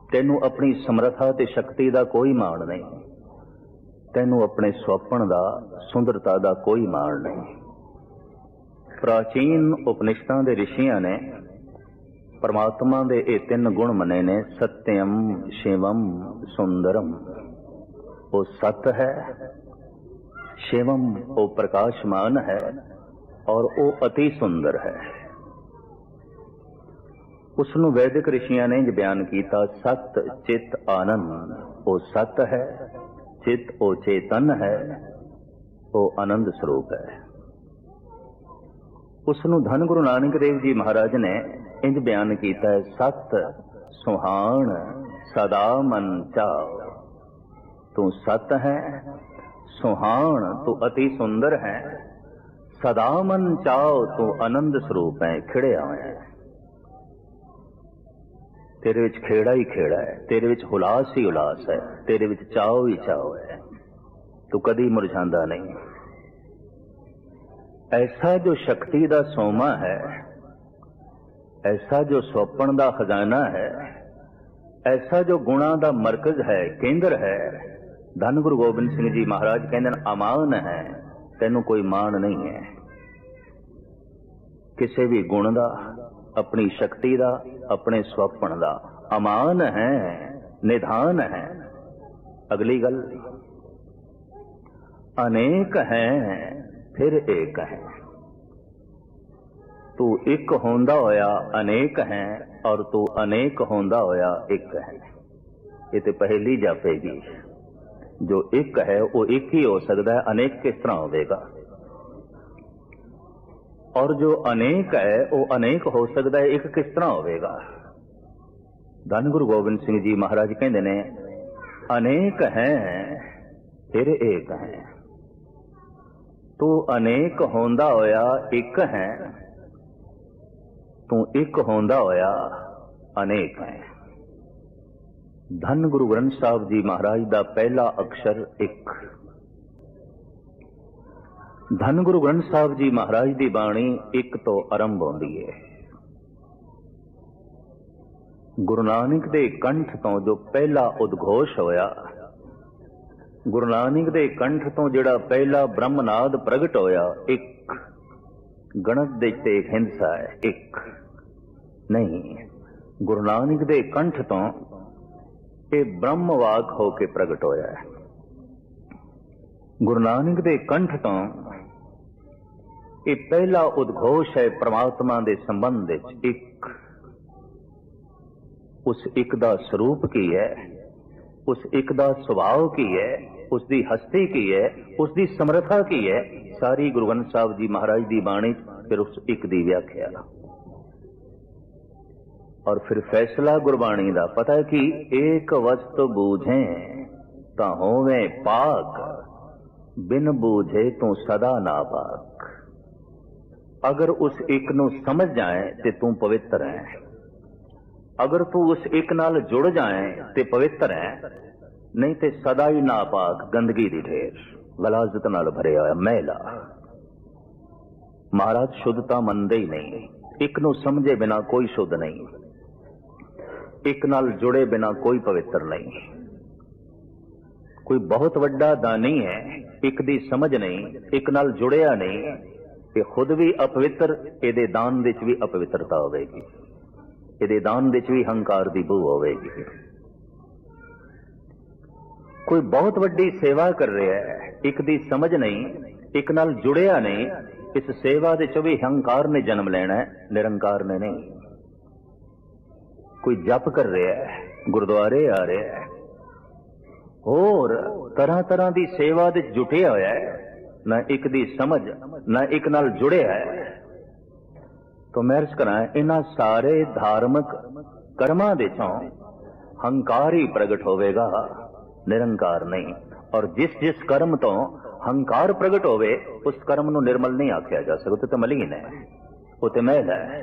ਤੈਨੂੰ ਆਪਣੀ ਸਮਰੱਥਾ ਤੇ ਸ਼ਕਤੀ ਦਾ ਕੋਈ ਮਾਣ ਨਹੀਂ, ਤੈਨੂੰ ਆਪਣੇ ਸੁਪਨ ਦਾ, ਸੁੰਦਰਤਾ ਦਾ ਕੋਈ ਮਾਣ ਨਹੀਂ। ਪ੍ਰਾਚੀਨ ਉਪਨਿਸ਼ਦਾਂ ਦੇ ਰਿਸ਼ੀਆਂ ਨੇ ਪਰਮਾਤਮਾ ਦੇ ਇਹ ਤਿੰਨ ਗੁਣ ਮੰਨੇ ਨੇ, ਸਤਿਅਮ, ਸ਼ਿਵਮ, ਸੁੰਦਰਮ। ਉਹ ਸਤ ਹੈ, ਸ਼ਿਵਮ ਉਹ ਪ੍ਰਕਾਸ਼ਮਾਨ ਹੈ, ਔਰ ਉਹ ਅਤੀ ਸੁੰਦਰ ਹੈ। ਉਸ ਨੂੰ ਵੈਦਿਕ ਰਿਸ਼ੀਆਂ ਨੇ ਬਿਆਨ ਕੀਤਾ, ਸਤ ਚਿਤ ਆਨੰਦ। ਉਹ ਸਤ ਹੈ, ਚਿਤ ਉਹ ਚੇਤਨ ਹੈ, ਉਹ ਆਨੰਦ ਸਰੂਪ ਹੈ। ਉਸ ਨੂੰ ਧੰਨ ਗੁਰੂ ਨਾਨਕ ਦੇਵ ਜੀ ਮਹਾਰਾਜ ਨੇ ਇੰਜ ਬਿਆਨ ਕੀਤਾ ਹੈ, ਸਤ ਸੁਹਾਣ ਸਦਾ ਮਨ ਚਾਉ। ਤੂੰ ਸਤ ਹੈ, ਸੁਹਾਣ ਤੂੰ ਅਤੀ ਸੁੰਦਰ ਹੈ, ਸਦਾ ਮਨ ਚਾਉ ਤੂੰ ਆਨੰਦ ਸਰੂਪ ਹੈ, ਖਿੜਿਆ ਹੋਇਆ ਹੈ। ਤੇਰੇ ਵਿੱਚ ਖੇੜਾ ਹੀ ਖੇੜਾ ਹੈ, ਤੇਰੇ ਵਿੱਚ ਹੁਲਾਸ ਹੀ ਹੁਲਾਸ ਹੈ, ਤੇਰੇ ਵਿੱਚ ਚਾਉ ਹੀ ਚਾਉ ਹੈ, ਤੂੰ ਕਦੀ ਮੁਰਝਾਂਦਾ ਨਹੀਂ। ऐसा जो शक्ति का सोमा है, ऐसा जो स्वप्न का खजाना है, ऐसा जो गुणा का मरकज है, केंद्र है, धन गुरु गोबिंद सिंह जी महाराज कहते हैं अमान है, तेनू कोई मान नहीं है। किसी भी गुण का, अपनी शक्ति का, अपने स्वप्न का अमान है, निधान है। अगली गल, अनेक है फिर एक है। तू एक होंदा होया अनेक है, और तू अनेक होंदा होया एक है। ये तो पहली जापेगी, जो एक है वो एक ही हो सकता है, अनेक किस तरह होगा? और जो अनेक है वो अनेक हो सकता है, एक किस तरह होगा? धन गुरु गोबिंद सिंह जी महाराज कहते ने, अनेक है फिर एक है। तू अनेक होंदा होया एक है, तू एक होंदा होया अनेक है। धन गुरु ग्रंथ साहब जी महाराज का पहला अक्षर एक। धन गुरु ग्रंथ साहब जी महाराज की बाणी एक तो आरंभ होती है। गुरु नानक दे कंठ तो जो पहला उद्घोष होया, गुरु नानक दे कंठ तो जिहड़ा पहला ब्रह्मनाद प्रगट होया, एक गणत दे ते एक हिंसा है, एक नहीं। गुरु नानक दे कंठ तो ये ब्रह्मवाक होके प्रगट होया है। गुरु नानक दे कंठ तो ये पहला उद्घोष है परमात्मा दे संबंध विच, एक। उस एक दा स्वरूप की है, उस एक दा सुभाव की है, उसकी हस्ती की है, उसकी समर्था की है। सारी गुरु ग्रंथ साहब जी महाराज की बाणी फिर उस एक दी व्याख्या, और फिर फैसला गुरबाणी का पता है कि एक वस्तु बूझे ता होवे पाक, बिन बूझे तो सदा नापाक। अगर उस एक नू समझ जाए ते तू पवित्र है, अगर तू उस एक नाल जुड़ जाए ते पवित्र है, नहीं ते सदा ही नापाक, गंदगी दी ढेर, गलाजत नाल भरिया होया मैला। महाराज शुद्धता मनदे ही नहीं, एक नू समझे बिना कोई शुद्ध नहीं, एक नाल जुड़े बिना कोई पवित्र नहीं। कोई बहुत वड्डा दानी है, एक दी समझ नहीं, एक नाल जुड़िया नहीं, ये खुद भी अपवित्र, इहदे दान विच भी अपवित्रता होवेगी, इहदे दान विच भी हंकार दी बू होवेगी। कोई बहुत वड्डी सेवा कर रहा है, एक दी समझ नहीं, एक नाल जुड़िया नहीं, इस सेवा दे च भी हंकार ने जन्म लेना है, निरंकार ने नहीं। कोई जप कर रहा है, गुरुद्वारे आ रहा है, और तरह तरह की सेवा दे जुटिया होया है, ना एक दी समझ, ना एक नाल जुड़िया है, तो मैं अर्ज करा इन्हां सारे धार्मिक कर्मां दे चों हंकार ही प्रगट होवेगा, निरंकार नहीं। और जिस जिस कर्म तो हंकार प्रगट होवे, उस कर्म नू निर्मल नहीं आख्या जा सकता, तो मलीन है, वो तो मैला है।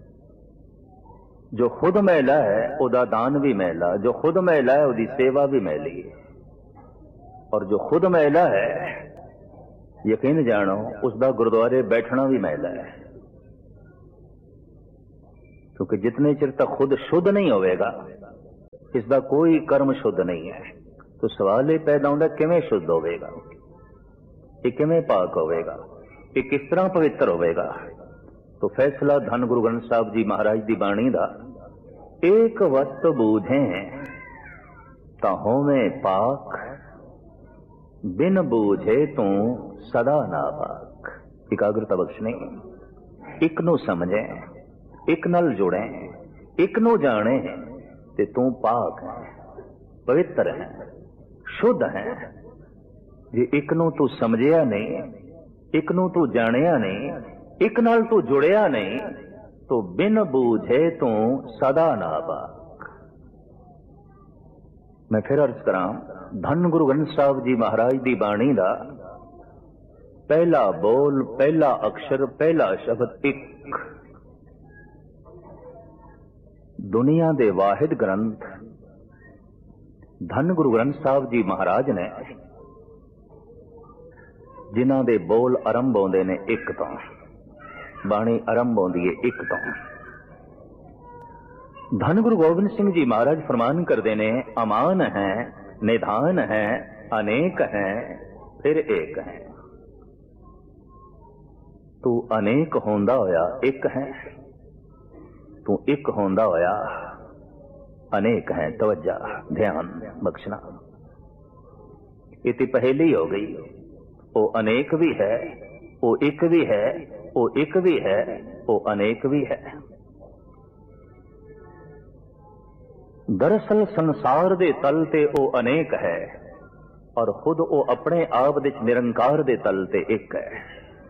जो खुद मैला है उदा दान भी मैला, जो खुद मैला है उदी सेवा भी मैली है, और जो खुद मैला है यकीन जानो उसका गुरुद्वारे बैठना भी मैला है। क्योंकि जितने चिर तक खुद शुद्ध नहीं होगा इसका कोई कर्म शुद्ध नहीं है। तो सवाल ये पैदा होता किवें शुद्ध होवेगा, ये किवें पाक होवेगा, ये किस तरह पवित्र होवेगा। तो फैसला धन गुरु ग्रंथ साहब जी महाराज की बाणी का, एक वस्त बूझें तां होवें पाक, बिन बूझे तू सदा नापाक। एकाग्रता बख्शनी, एक नू समझे, एक नाल जुड़े, एक नू जाने ते तू पाक है, पवित्र है, शुद्ध है। जे एक नू तू समझिया नहीं, एक नू तू जानिया नहीं, एक नाल तू जुड़िया नहीं, तो बिन बूझे तू सदा नापाक। मैं फिर अर्ज करा, धन गुरु ग्रंथ साहब जी महाराज की बाणी का पहला बोल, पहला अक्षर, पहला शब्द एक। दुनिया दे वाहिद ग्रंथ धन गुरु ग्रंथ साहब जी महाराज ने, जिन्हां दे बोल आरंभ होंदे ने एक तो, बाणी आरंभ होंदी है एक तो। धन गुरु गोबिंद सिंह जी महाराज फरमान करते ने, अमान है, निधान है, अनेक है, फिर एक है। तू अनेक होंदा होया एक है, तू एक होंदा होया अनेक है। तवज्जा, ध्यान बख्शना। इतनी पहली हो गई, वो अनेक भी है, वो एक भी है, वो एक भी है, वो अनेक भी है। दरअसल संसार दे तल ते वो अनेक है, और खुद वो अपने आप दे निरंकार दे तल ते एक है।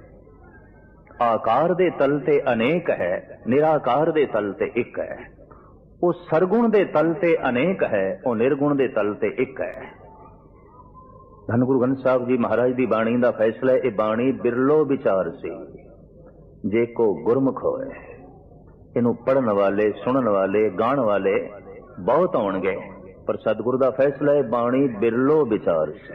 आकार दे तल ते अनेक है, निराकार दे तल ते एक है। वो सरगुण दे तल ते अनेक है, वो निर्गुण दे तल ते एक है। धन गुरु ग्रंथ साहब जी महाराज की बाणी का फैसला, ये बाणी बिरलो विचार सी, जे को गुरमुख होए। इनू पढ़न वाले, सुनन वाले, गाण वाले बहुत होणगे, पर सतगुरु का फैसला है बाणी बिरलो विचार सी।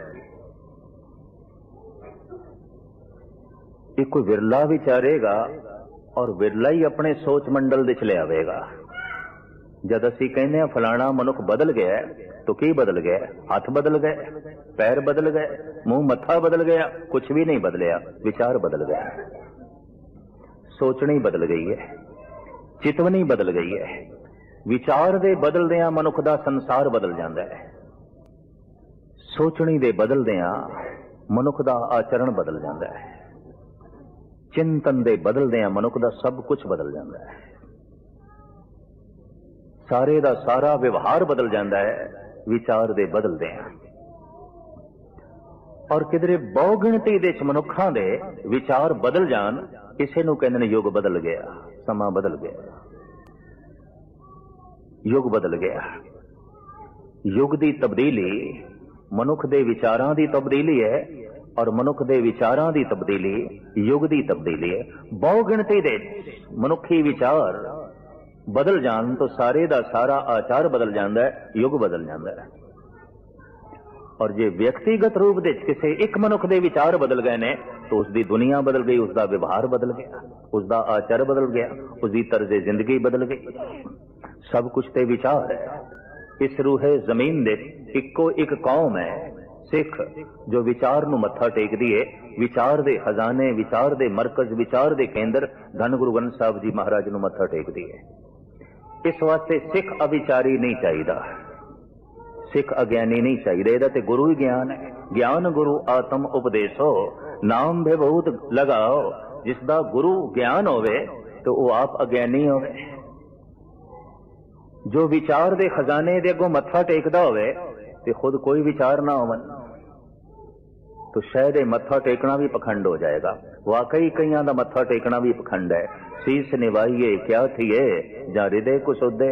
एक कोई विरला विचारेगा और विरला ही अपने सोच मंडल दे ले आवेगा। जद असी कहने फलाना मनुख बदल गया, तो की बदल गया? हाथ बदल गए, पैर बदल गए, मुंह मत्था बदल गया? कुछ भी नहीं बदलिया, विचार बदल गया। सोचनी बदल गई है, चितवनी बदल गई है। विचार दे बदलदियां मनुख दा संसार बदल जाता है। सोचनी दे बदलदियां मनुख दा आचरण बदल जाता है। चिंतन दे बदलदियां मनुख दा सब कुछ बदल जाता है। सारे दा सारा व्यवहार बदल जाता है विचार दे बदलदियां। और किधरे बहुगिणती दे मनुखां दे विचार बदल जान, इसे नूं कहंदे ने युग बदल गया, समा बदल गया, युग बदल गया। युग दी तब्दीली मनुख दे विचारां दी तब्दीली है, और मनुख दे विचारां दी तब्दीली युग दी तब्दीली है। बहुगिणती दे मनुखी विचार बदल जान तो सारे दा सारा आचार बदल जाता है, युग बदल जाता है। और जे व्यक्तिगत रूप दे किसी एक मनुख दे विचार बदल गए ने, तो उसकी दुनिया बदल गई, उसका व्यवहार बदल गया, उसका आचार बदल गया, उसकी तर्ज जिंदगी बदल गई। सब कुछ ते विचार है। इस रूहे जमीन दे इको एक कौम है सिख, जो विचार नूं मत्था टेकदी है। विचार दे खजाने, विचार दे मरकज, विचार दे केंद्र धन गुरु ग्रंथ साहब जी महाराज नूं मत्था टेकदी है। इस वास्ते सिख अविचारी नहीं चाहिए, सिख अज्ञानी नहीं चाहिए। इहदा ते गुरु ही ज्ञान है। ज्ञान गुरु आत्म उपदेशो, नाम बेबहुत लगाओ। जिसदा गुरु ज्ञान होवे तो वो आप अज्ञानी होवे। जो विचार दे खजाने दे अगों मत्था टेकदा होवे ते खुद कोई विचार ना होवन, तो शायद मत्था टेकना भी पखंड हो जाएगा। वाकई कईयां दा मत्था टेकना भी पखंड है। शीस निवाइए क्या थिए, जा हृदय को सुधे।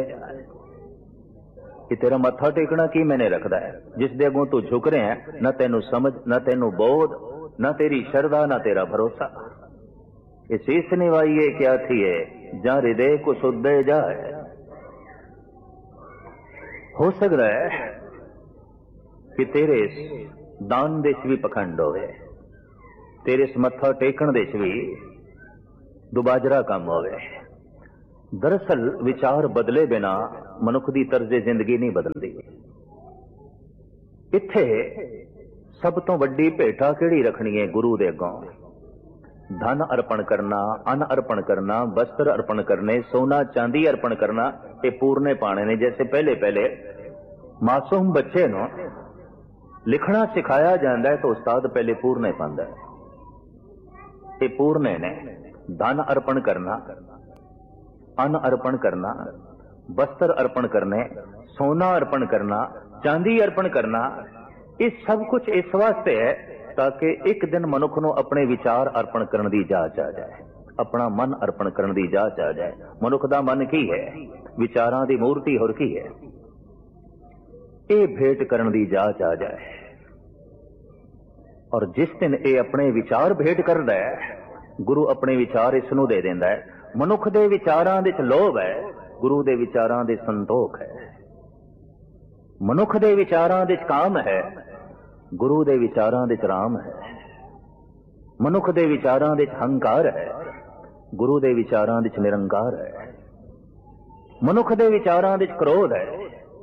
कि तेरा मत्था टेकना की मैंने रखदा है? जिस दे अगों तू झुक रहे हैं, न तेनू समझ, न तेनू बोध, न तेरी श्रद्धा, न तेरा भरोसा। ये शीस निवाइए क्या थिए, जा हृदय को सुधे जाए। हो सकता है कि तेरे दान देश भी पखंड होवे, तेरे इस मत्था टेकण देश भी दुबाजरा काम होवे। दरअसल विचार बदले बिना मनुख की तर्जे जिंदगी नहीं बदलती। इत्थे सब तो वड्डी भेटा किहड़ी रखनी है गुरु दे अगों? धन अर्पण करना, अन्न अर्पण करना, वस्त्र अर्पण करने, सोना चांदी अर्पण करना, ये पूरने पाने ने। जैसे पहले पहले मासूम बच्चे नो लिखना सिखाया जाता है तो उस्ताद पहले पूरने पांदा है। ये पूरने ने धन अर्पण करना, अन्न अर्पण करना, वस्त्र अर्पण करने, सोना अर्पण करना, चांदी अर्पण करना, ये सब कुछ इस वास्ते है ताकि एक दिन मनुख को अपने विचार अर्पण करने की जांच आ जाए, अपना मन अर्पण करने की जांच आ जाए। मनुख का मन की है, विचारां दी मूर्ति होर की है, ये भेंट करने की जांच आ जाए। और जिस दिन ये अपने विचार भेंट करता है, गुरु अपने विचार इसनूं दे देंदा है। मनुख दे विचारां दे च लोभ है, गुरु दे विचारां दे संतोख है। मनुख दे विचारां दे च काम है, गुरु दे विचारां दे च राम है। मनुख दे विचारां दे च हंकार है, गुरु दे विचारां दे च निरंकार है। मनुख दे विचारां दे च क्रोध है,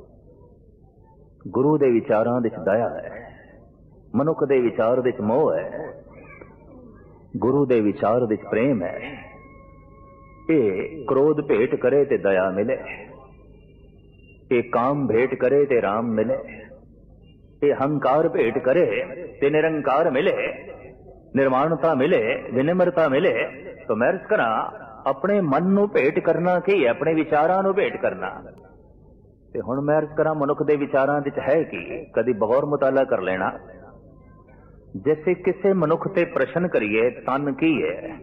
गुरु दे विचारां दे च दया है। मनुख दे विचार दे च मोह है, गुरु दे विचार दे च प्रेम है। ये क्रोध भेंट करे ते दया मिले, ये काम भेंट करे ते राम मिले, ये हंकार भेंट करे ते निरंकार मिले, निर्माणता मिले, विनम्रता मिले। तो मैं अर्ज करा, अपने मन नूं भेंट करना की है, अपने विचारां नूं भेंट करना। ते हुण मैं अर्ज करा, मनुख दे विचारां विच है कि कदी बगौर मुताला कर लेना। जैसे किसी मनुख ते प्रश्न करिए तन की है,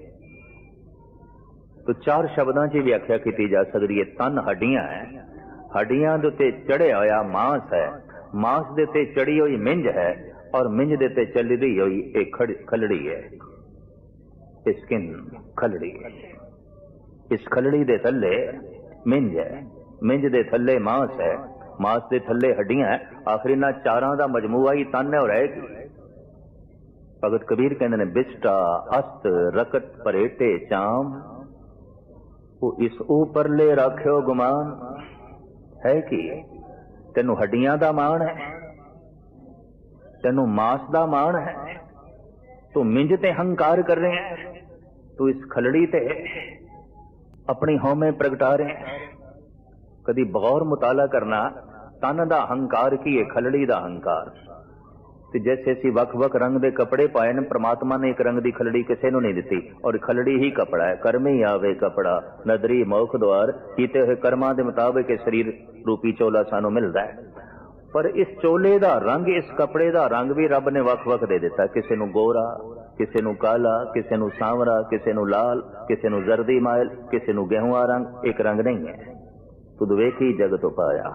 तो चार शब्दों की व्याख्या की जा सकती है। तन हड्डियां है, हड्डियां दे उत्ते चढ़िया होया मांस है, मांस दे उत्ते चढ़ी हुई मिंज है, और मिंज दे उत्ते चलदी हुई एक खलड़ी है, स्किन खलड़ी। इस खलड़ी दे थल्ले मिंज है, मिंज दे थल्ले मांस है, मांस दे थल्ले हड्डियां है। आखिर इन्हां चारां दा मजमूआ ही तन है। और है कि भगत कबीर कहते ने, बिस्टा अस्त रकट परेटे चाम, वो इस ऊपर ले राख्यो गुमान। है कि तेनू हड्डियां दा मान है, तेनू मांस दा मान है, तू मिंज ते हंकार कर रहे हैं, तू इस खलड़ी ते अपनी हौमे प्रगटा रहे हैं। कदी बगौर मुताला करना, तन दा हंकार की है, खलड़ी दा हंकार। ते जैसे असीं वख-वख रंग दे कपड़े पाए ने, परमात्मा ने एक रंग दी खलड़ी किसी नूं नहीं दिती, और खलड़ी ही कपड़ा है। कर्म ही आवे कपड़ा, नदरी मौख द्वार, कीते हुए कर्मां दे मुताबिक शरीर रूपी चोला सानू मिलदा है। पर इस चोले दा रंग, इस कपड़े दा रंग भी रब ने वख-वख दे दिता। किसी नूं गोरा, किसी नूं काला, किसी नूं सांवरा, किसी नूं लाल, किसी नूं जर्दी माइल, किसी नूं गेहूं रंग। एक रंग नहीं है, तुद वेखी जग तो पाया।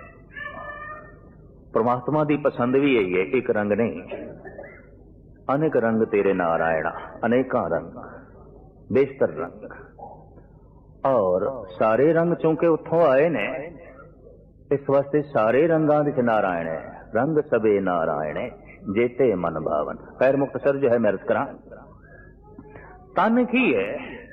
परमात्मा की पसंद भी यही है, एक रंग नहीं। अनेक रंग तेरे नारायणा, अनेका रंग, बेशतर रंग। और सारे रंग चूंकि उतों आए ने, इस वास्ते सारे रंगां विच नारायण है। रंग सबे नारायण जेते मन भावन। खैर मुख्तसर जो है मैं अर्ज करा, तन की है?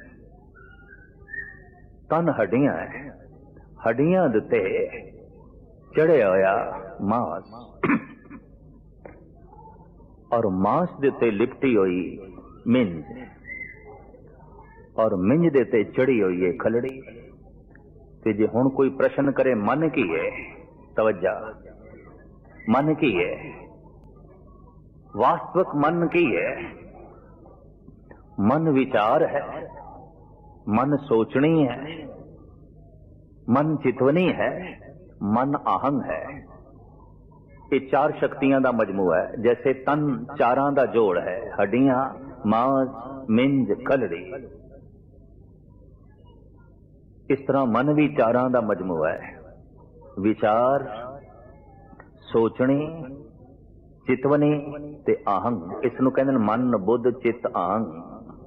तन हड्डियां है, हड्डियां दे चढ़े होया मांस, और मांस दे उत्ते लिपटी हुई मिंज, और मिंज दे उत्ते चढ़ी हुई है खलड़ी। ते जे हुण कोई प्रश्न करे मन की है, तवज्जा, मन की है? वास्तविक मन की है? मन विचार है, मन सोचनी है, मन चितवनी है, मन आहंग है। ये चार शक्तियां दा मजमूआ है। जैसे तन चारां दा जोड़ है, हड्डियां, मांस, मिंज, खलड़ी, इस तरह मन भी चारां दा मजमूआ है। विचार, सोचनी, चितवनी ते आहंग। इसनूं कहंदे ने मन, बुद्ध, चित्त, आहंग।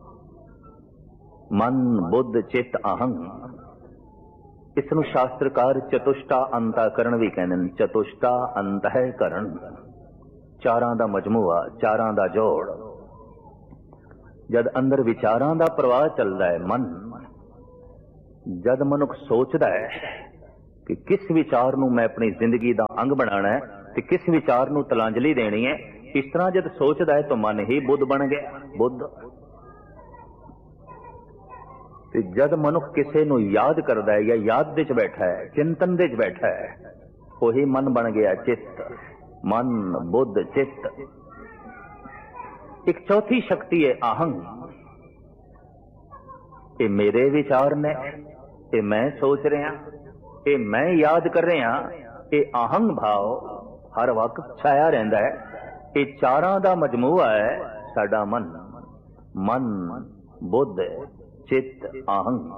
मन, बुद्ध, चित्त, आहंग। इसनूं शास्त्रकार चतुष्टा अंतःकरण भी कहते हैं। चतुष्टा अंतःकरण, चारां दा मजमूआ, चारां दा जोड़। जद अंदर विचारां दा प्रवाह चलदा है, मन जद मनुख सोचता है कि किस विचार नूं मैं अपनी जिंदगी का अंग बनाना है ते किस विचार नूं तलांजलि देनी है, इस तरह जद सोचता है तो मन ही बुद्ध बन गया। बुद्ध ते जद मनुख किसी नूं याद करता है या याद दे च बैठा है, चिंतन दे च बैठा है, वही मन बन गया चित्त। मन बुद्ध चित्त। एक चौथी शक्ति है आहंग। ये मेरे विचार ने, ये मैं सोच रहा, ये मैं याद कर रहा, ये आहंग भाव हर वक्त छाया रहता है। ये चारां दा मजमूआ है साडा मन। मन बुद्ध चित्त आहंग,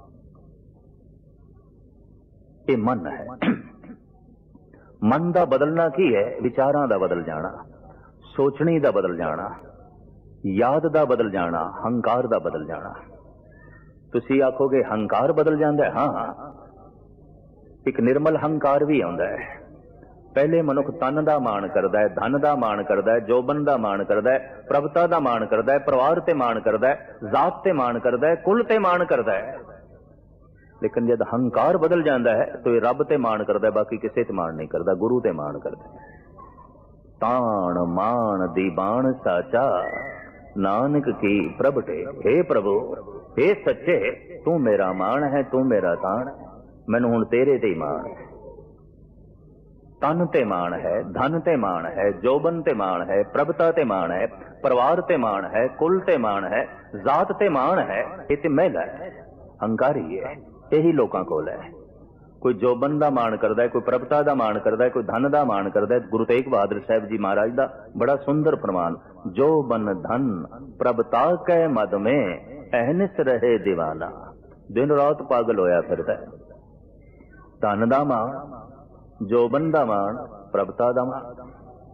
ये मन है। मन दा बदलना की है? विचारां दा बदल जाना, सोचनी दा बदल जाना, याद दा बदल जाना, हंकार दा बदल जाना। तुसी आखोगे हंकार बदल जाता है? हाँ, एक निर्मल हंकार भी आता है। पहले मनुख तन दा मान करदा है, धन दा मान करदा है, जोबन दा मान करदा है, प्रभुता दा मान करदा है, परिवार ते मान करदा है, जात ते मान करदा है, कुल ते मान करदा है। लेकिन जब हंकार बदल जाता है तो ये रब ते मान करदा है, बाकी किसी ते मान नहीं करदा, गुरु ते मान करदा है। ताण मान दीबान साचा नानक की प्रभटे। हे प्रभु, हे सच्चे, तू मेरा मान है, तू मेरा ताण, मैनू हुण तेरे ते मान है। तन ते मान है, धन ते मान है, जोबन ते मान है, प्रभुता ते मान है, परिवार ते मान है, कुल ते मान है, जात ते मान है। ये ते मैला है, हंकारी है। यही लोगों को है। कोई जोबन का मान करता है, कोई प्रभुता का मान करता है, कोई धन का मान करता है। गुरु तेग बहादुर साहब जी महाराज का बड़ा सुंदर फरमान, जोबन धन प्रभुता कै मद में अहनिस रहे दीवाना। दिन रात पागल होया फिरदा है। धन का मान, जोबन का मान, प्रभुता का मान।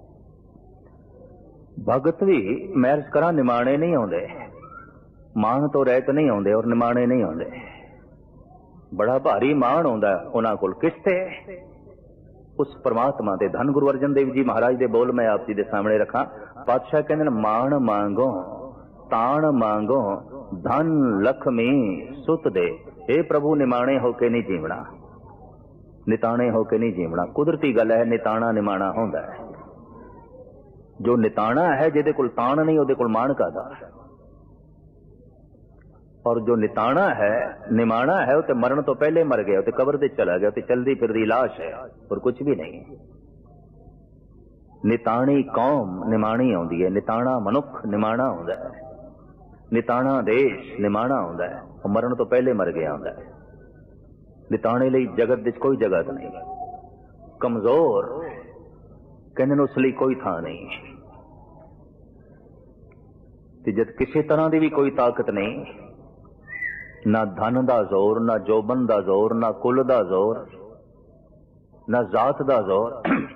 भगत भी मैरज करा निमाणे नहीं आउंदे, मान तो रहत नहीं आउंदे और निमाणे नहीं आउंदे। बड़ा भारी मान आउंदा उन्हां कोल। किसते? उस परमात्मा दे। धन गुरु अर्जन देव जी महाराज दे बोल मैं आप जी दे सामने रखा। पातशाह कहंदे मान मांगो ताण मांगो धन लक्ष्मी सुत दे। हे प्रभु, निमाणे होके नहीं जीवना, निताणे होके नहीं जीवना। कुदरती गल है, निताणा निमाणा होंदा है। जो निताणा है, जिहदे कोल ताण नहीं, उहदे कोल मान कादा। और जो निताणा है, निमाणा है, वो तो मरण तो पहले मर गया, तो कब्र से चला गया, तो चलती फिरती लाश है और कुछ भी नहीं। निताणी कौम निमाणी आउंदी है, निताणा मनुख निमाणा आउंदा है, निताणा देश निमाणा आउंदा है, और मरण तो पहले मर गया आउंदा है। निताणे लई जगत विच कोई जगह नहीं। कमजोर कहने उस लई कोई थां नहीं। ते जद किसी तरह की भी कोई ताकत नहीं, ना धन का जोर, ना जोबन का जोर, ना कुल का जोर, ना जात का जोर,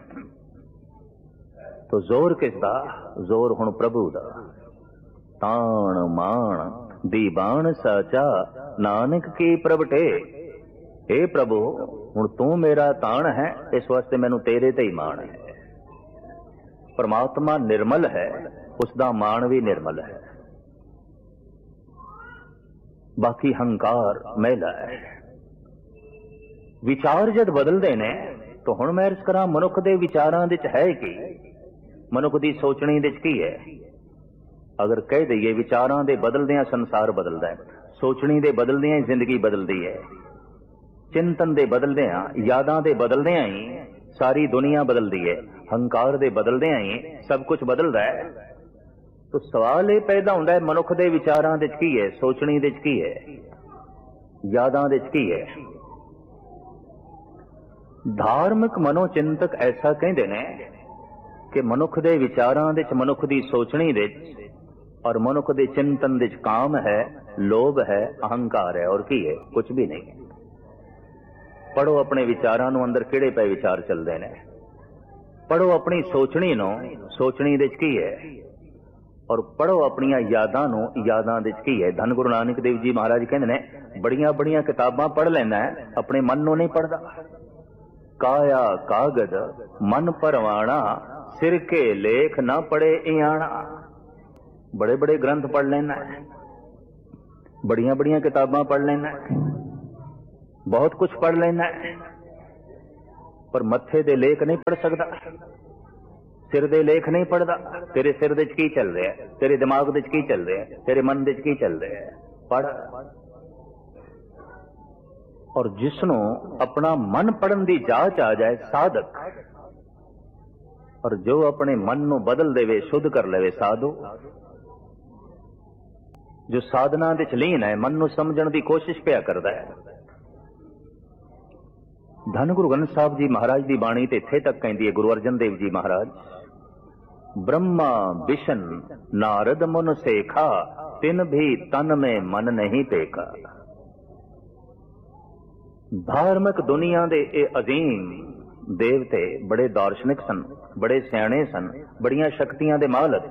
तो जोर किसदा? जोर हुण प्रभु दा। ताण मान दीबान साचा नानक की प्रभटे। हे प्रभु, हुण तू मेरा ताण है, इस वास्ते मैनू तेरे ते ही मान है। परमात्मा निर्मल है, उसका मान भी निर्मल है। बाकी हंकार मैला है। विचार जद बदलते ने तो हुण मैं अर्ज करा, मनुख दे विचारां दे च है कि मनुख दी सोचणी दे च की है? अगर कह दईए विचारां दे बदलदियां संसार बदलदा है, सोचणी दे बदलदियां ही जिंदगी बदलदी है, चिंतन दे बदलदियां, यादां दे बदलदियां ही सारी दुनिया बदलदी है, हंकार दे बदलदियां ही सब कुछ बदलदा है। तो सवाल ये पैदा होता है, मनुख दे विचारां दे च की है, सोचणी दे च की है, यादां दे च की है? धार्मिक मनोचिंतक ऐसा कहते ने कि मनुख दे विचारां दे च, मनुख दी सोचणी दे च और मनुख दे चिंतन दे च काम है, लोभ है, अहंकार है, और की है? कुछ भी नहीं। पढ़ो अपने विचारां नूं, अंदर किहड़े पै विचार चलदे ने। पढ़ो अपनी सोचणी नूं, सोचणी दे च की है, और पढ़ो अपनियां यादां नूं, यादां दे च की है। धन गुरु नानक देव जी महाराज कहंदे ने, बड़ियां बड़ियां किताबां पढ़ लैंदा है, अपने मन नूं नहीं पढ़दा। काया कागद मन परवाना, सिर के लेख ना पढ़े इयाना। बड़े बड़े ग्रंथ पढ़ लेना है, बड़ियां बड़ियां किताबां पढ़ लेना है, बहुत कुछ पढ़ लेना पर मत्थे दे लेख नहीं पढ़ सकता, सिर दे लेख नहीं पढ़ता। तेरे सिर दे की चल रहा है, तेरे दिमाग दे की चल रहा है, तेरे मन दे की चल रहा है, पढ़। और जिसनों अपना मन पढ़न की जांच आ जाए साधक, और जो अपने मन को बदल देवे, शुद्ध कर लेवे साधु, जो साधना दे लीन है, मन को समझण की कोशिश पिया करता है। धन गुरु ग्रंथ साहब जी महाराज की बाणी तो इत्थे तक कहती है, गुरु अर्जन देव जी महाराज, ब्रह्मा विष्ण नारद मुन सेखा, तिन भी तन में मन नहीं पेखा। धार्मिक दुनिया दे ए अजीम देवते बड़े दार्शनिक सन, बड़े सियाणे सन, बड़ियां शक्तियां दे मालक,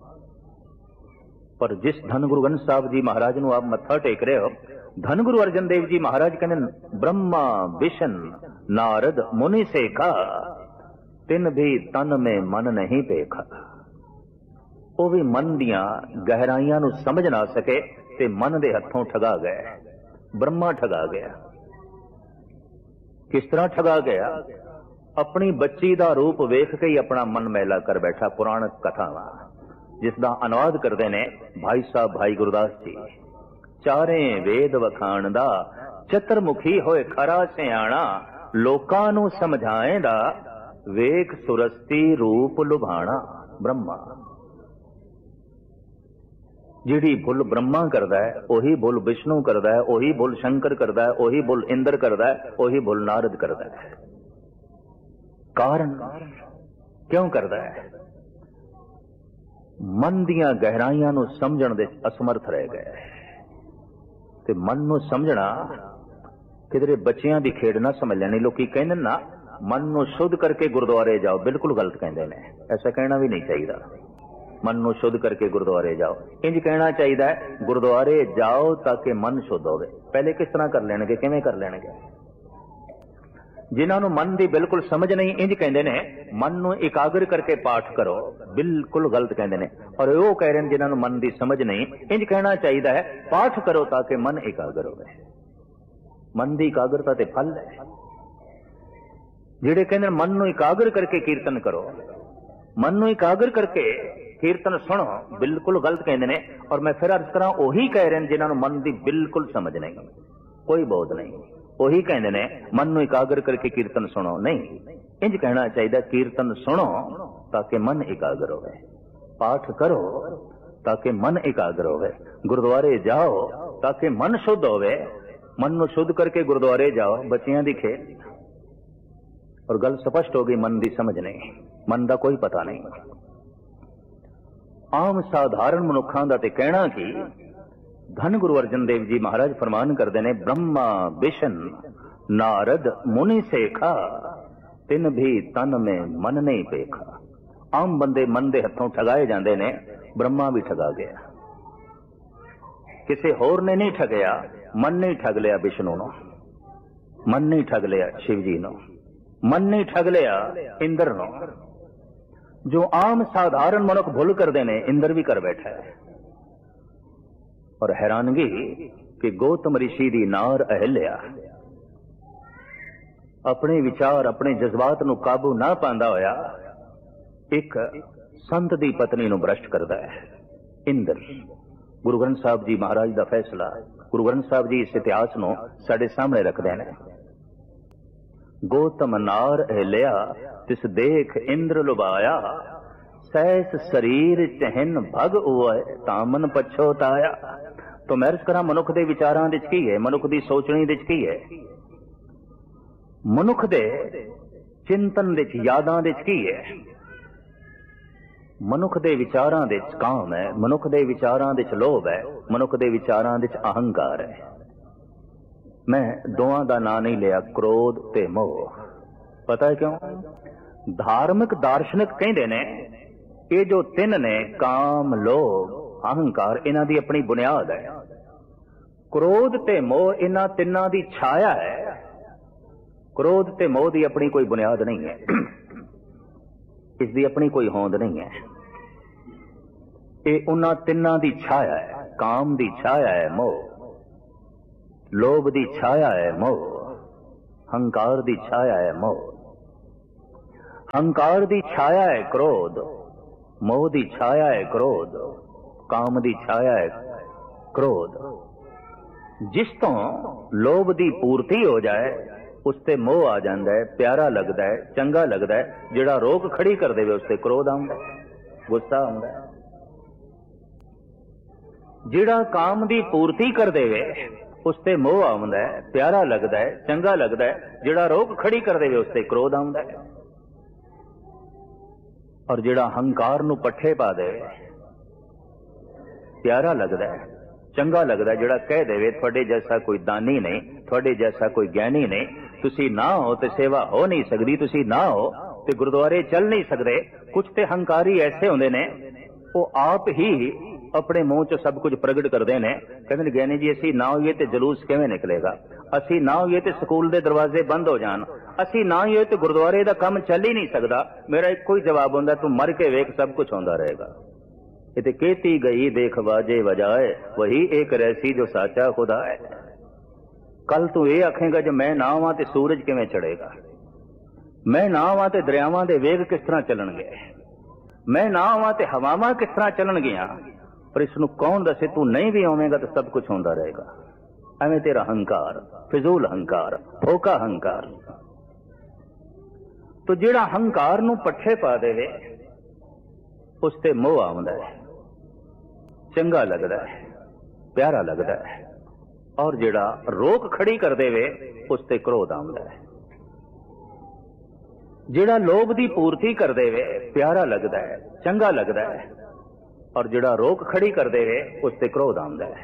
पर जिस धन गुरु ग्रंथ साहब जी महाराज नूं आप मत्था टेक रहे हो, धन गुरु अर्जन देव जी महाराज कहते ब्रह्मा विष्ण नारद मुनि सेखा, तिन भी तन में मन नहीं पेखा। वो भी मन दियां गहराइयां नूं समझ ना सके ते मन दे हथों ठगा गए। ब्रह्मा ठगा गया। किस तरह ठगा गया? अपनी बच्ची दा रूप वेख के ही अपना मन मैला कर बैठा। पुराण कथावां जिसदा अनुवाद करते ने भाई साहब भाई गुरदास जी। चारे वेद वखाणदा, चतुरमुखी होए खरा सियाणा, लोकां नूं समझाएंदा, वेख सुरस्ती रूप लुभाणा। ब्रह्मा जिहड़ी भुल ब्रह्मा करदा है, ओही भुल विष्णु करदा है, ओही भुल शंकर करदा है, ओही भुल इंद्र करदा है, ओही भुल नारद करदा है। कारण क्यों करदा है? मन दियां गहराइयां नूं समझण दे असमर्थ रह गए। ते मन नूं समझना किधरे बच्चियां दी खेड ना समझ लेनी। लोग कहते ना मन नूं शुद्ध करके गुरुद्वारे जाओ, बिल्कुल गलत कहते हैं। ऐसा कहना भी नहीं चाहिए। मन नूं शुद्ध करके गुरुद्वारे जाओ, इंज कहना चाहिए है गुरुद्वारे जाओ ताकि मन शुद्ध होवे। पहले किस तरह कर लेंगे, किवें कर लेंगे? जिन्होंने मन की बिल्कुल समझ नहीं, इंज कहते ने मन नूं एकाग्र करके पाठ करो, बिल्कुल गलत कहते हैं। और वो कह रहे हैं जिन्होंने मन की समझ नहीं, इंज कहना चाहिए है पाठ करो ताकि मन एकाग्र हो। मन की एकाग्रता ते फल है। जिहड़े कहते मन नूं एकाग्र करके कीर्तन करो, मन नूं एकाग्र करके कीर्तन सुनो, बिल्कुल गलत कहते हैं। और मैं फिर अर्ज करा, वही कह रहे हैं जिन्होंने मन की बिल्कुल समझ नहीं, कोई बोध नहीं, वही कहते ने मन नूं एकाग्र करके कीर्तन सुनो। नहीं, इंज कहना चाहिए कीर्तन सुनो ताकि मन एकाग्र होवे, पाठ करो ताकि मन एकाग्र होवे, गुरुद्वारे जाओ ताकि मन शुद्ध होवे। मन नूं शुद्ध करके गुरुद्वारे जाओ, बच्चियां दी खेल। और गल स्पष्ट हो गई, मन की समझ नहीं, मन का कोई पता नहीं। आम साधारण मनुखां दा ते कहना कि धन गुरु अर्जन देव जी महाराज फरमान करते हैं, ब्रह्मा विष्णु नारद मुनि सेखा, तिन भी तन में मन नहीं पेखा। आम बंदे मन दे हथों ठगाए जाते ने, ब्रह्मा भी ठगा गया। किसी होर ने नहीं ठगया, मन नहीं ठग लिया विष्णु नो, मन नहीं ठग लिया शिव जी नो, मन नहीं ठग लिया इंद्र नो। जो आम साधारण मनुख भुल करते ने, इंद्र भी कर बैठा है। और हैरानगी कि गौतम ऋषि दी नार अहिल्या अपने विचार अपने जज्बात नूं काबू ना पांदा होया एक संत दी पत्नी नूं भ्रष्ट करदा है इंद्र। गुरु ग्रंथ साहब जी महाराज दा फैसला, गुरु ग्रंथ साहब जी इस इतिहास नूं साडे सामने रखदे हैं। गौतम नार अहिल्या तिस देख इंद्र लुभाया, सैस शरीर चहन भग उए तामन पछोताया। तो मैं अर्ज करा, मनुख दे विचारां विच की है, मनुख दी सोचणी विच की है, मनुख दे चिंतन विच यादां विच की है। मनुख दे विचारां विच काम है, मनुख दे विचारां विच लोभ है, मनुख दे विचारां विच अहंकार है। मैं दोवां दा नां नहीं लिया, क्रोध ते मोह। पता है क्यों? धार्मिक दार्शनिक कहते ने ये जो तीन ने, काम लोभ अहंकार, इन्हां दी अपनी बुनियाद है। क्रोध ते मोह इन्हां तिन्नां दी छाया है। क्रोध ते मोह दी अपनी कोई बुनियाद नहीं है, इसकी अपनी कोई होंद नहीं है। ये उन्हां तिन्नां दी छाया है। काम दी छाया है मोह, लोभ दी छाया है मोह, हंकार दी छाया है मोह, हंकार दी छाया है क्रोध, मोह दी छाया है क्रोध, काम दी छाया है क्रोध। जिस तो लोभ दी पूर्ति हो जाए उसते मोह आ जाता है, प्यारा लगता है, चंगा लगता है। जिहड़ा रोक खड़ी कर देवे उसते क्रोध आउंदा है, गुस्सा आउंदा है। जिहड़ा काम दी पूर्ति कर देवे उसते मोह आउंदा है, प्यारा लगता है, चंगा लगता है। जिहड़ा रोक खड़ी कर देवे उसते क्रोध आउंदा है। और जिहड़ा हंकार नूं पट्ठे पा देवे, प्यारा लगता है, चंगा लगता है। जिहड़ा कह देवे तुहाडे जैसा कोई दानी नहीं, तुहाडे जैसा कोई ज्ञानी नहीं, तुसी ना हो तो सेवा हो नहीं सकती, तुसी ना हो तो गुरुद्वारे चल नहीं सकते। कुछ ते हंकारी ऐसे होंदे ने, वो आप ही अपने मुंह च सब कुछ प्रगट करते हैं। कहते ज्ञानी जी असी ना होइए तो जलूस किवें निकलेगा, असी ना होइए तो स्कूल के दरवाजे बंद हो जान, असी ना होइए तो गुरुद्वारे का काम चल ही नहीं सकता। मेरा एक कोई जवाब होंदा, तू मर के वेख सब कुछ होंदा रहेगा। इते केती गई देख बाजे बजाए, वही एक रहसी जो साचा खुदा है। कल तू ये आखेगा जो मैं ना आवां ते सूरज किवें चढ़ेगा, मैं ना आवां ते दरियावां दे वेग किस तरह चलणगे, मैं ना आवां ते हवावां किस तरह चलणगियां। पर इसनूं कौन दसे, तू नहीं भी आवेगा तो सब कुछ होंदा रहेगा। एवें तेरा हंकार, फिजूल हंकार, फोका हंकार। तो जिहड़ा हंकार नूं पट्ठे पा देवे उसते मोह आउंदा है, चंगा लगदा है, प्यारा लगदा है। और जिहड़ा रोक खड़ी कर देवे उसते क्रोध आउंदा है। जिहड़ा लोभ दी पूर्ति कर देवे प्यारा लगदा है, चंगा लगदा है। और जिहड़ा रोक खड़ी कर देवे उसते क्रोध आउंदा है।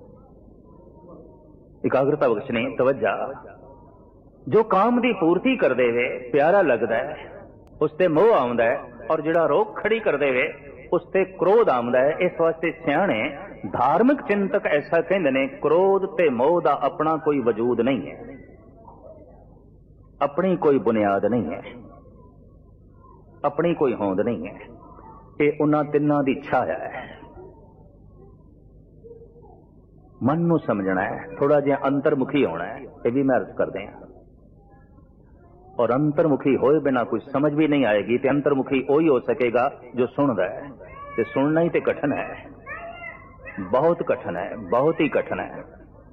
एकाग्रता बख्शनी, तवज्जा। जो काम दी पूर्ति कर देवे प्यारा लगदा है उसते मोह आउंदा है। और जिहड़ा रोक खड़ी कर देवे उसते क्रोध आउंदा है। इस वास्ते सियाणे धार्मिक चिंतक ऐसा कहंदे ने, क्रोध ते मोह दा अपना कोई वजूद नहीं है, अपनी कोई बुनियाद नहीं है, अपनी कोई होंद नहीं है। ये उन्हां तिन्नां दी छाया है। मन नूं समझना है, थोड़ा जिहा अंतर्मुखी होना है। ये भी मैं अर्ज करदे हां। और अंतर्मुखी होए बिना कुछ समझ भी नहीं आएगी। तो अंतर्मुखी वही हो सकेगा जो सुनदा है। तो सुनना ही तो कठिन है, बहुत कठिन है, बहुत ही कठिन है।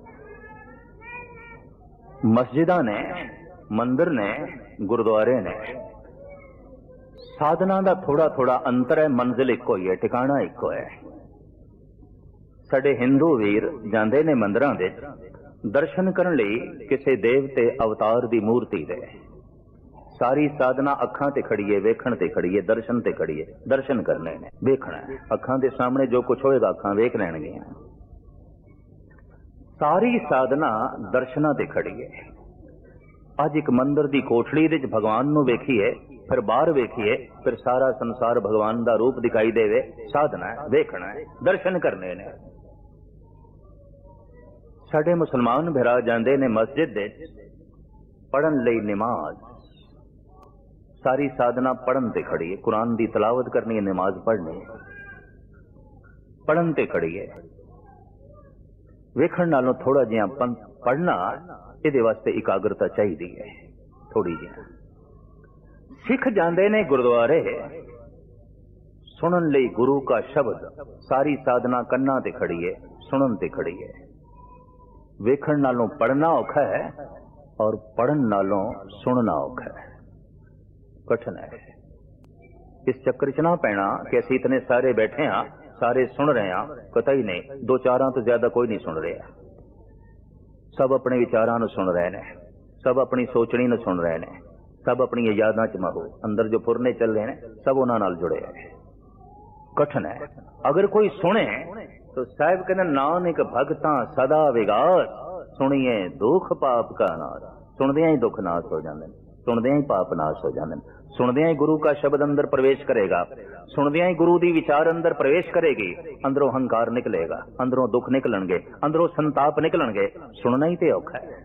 मस्जिदां ने, मंदिर ने, गुरुद्वारे ने, साधना का थोड़ा थोड़ा अंतर है, मंजिल इको ही है, ठिकाना इको है। साडे हिंदू वीर जांदे ने मंदिरां दे दर्शन करन लई किसी देवते अवतार दी मूर्ति दे। सारी साधना अखां ते खड़ी है, वेखण ते खड़ी है, दर्शन ते खड़ी है। दर्शन करने ने, वेखना है। अखां दे सामने जो कुछ होएगा अखां वेख लैणगियां। सारी साधना दर्शना ते खड़ी है। अज एक मंदिर दी कोठड़ी दे विच भगवान नूं वेखीए, फिर बाहर वेखीए, फिर सारा संसार भगवान दा रूप दिखाई देवे। साधना है, वेखना है, दर्शन करने ने। साडे मुसलमान भरा जांदे ने मस्जिद दे पढ़न लई नमाज। सारी साधना पढ़न ते खड़ी है। कुरान दी तलावत करनी है, नमाज पढ़नी है, पढ़न ते खड़ी है। वेखण नालों थोड़ा जिहा पढ़ना, इहदे वास्ते एकाग्रता चाहिदी है, थोड़ी जिहा। सिख जांदे ने गुरुद्वारे सुनन लई गुरु का शब्द। सारी साधना कन्ना ते खड़ी है, सुनन ते खड़ी है। वेखण नालों पढ़ना औखा है और पढ़न नालों सुनना औखा है, कठिन है। इस चक्कर च ना पैना कि असीं इतने सारे बैठे हाँ, सारे सुन रहे हैं, कतई नहीं। दो चारां तो ज्यादा कोई नहीं सुन रहा। सब अपने विचारां नूं सुन रहे हैं, सब अपनी सोचनी नूं सुन रहे हैं, सब अपनी यादां च महो। अंदर जो फुरने चल रहे हैं सब उन्हां नाल जुड़े हैं। कठिन है। अगर कोई सुने तो साहिब कहते नानक भगतां सदा विगास, सुनिए दुख पाप का नाश। सुनदियां ही दुख नाश हो जाते हैं, सुनदियां ही पाप नाश हो जाते हैं। सुनदियां ही गुरु का शब्द अंदर प्रवेश करेगा, सुनदियां ही गुरु दी विचार अंदर प्रवेश करेगी। अंदरों हंकार निकलेगा, अंदरों दुख निकलणगे, अंदरों संताप निकलणगे। सुनना ही ते औखा है।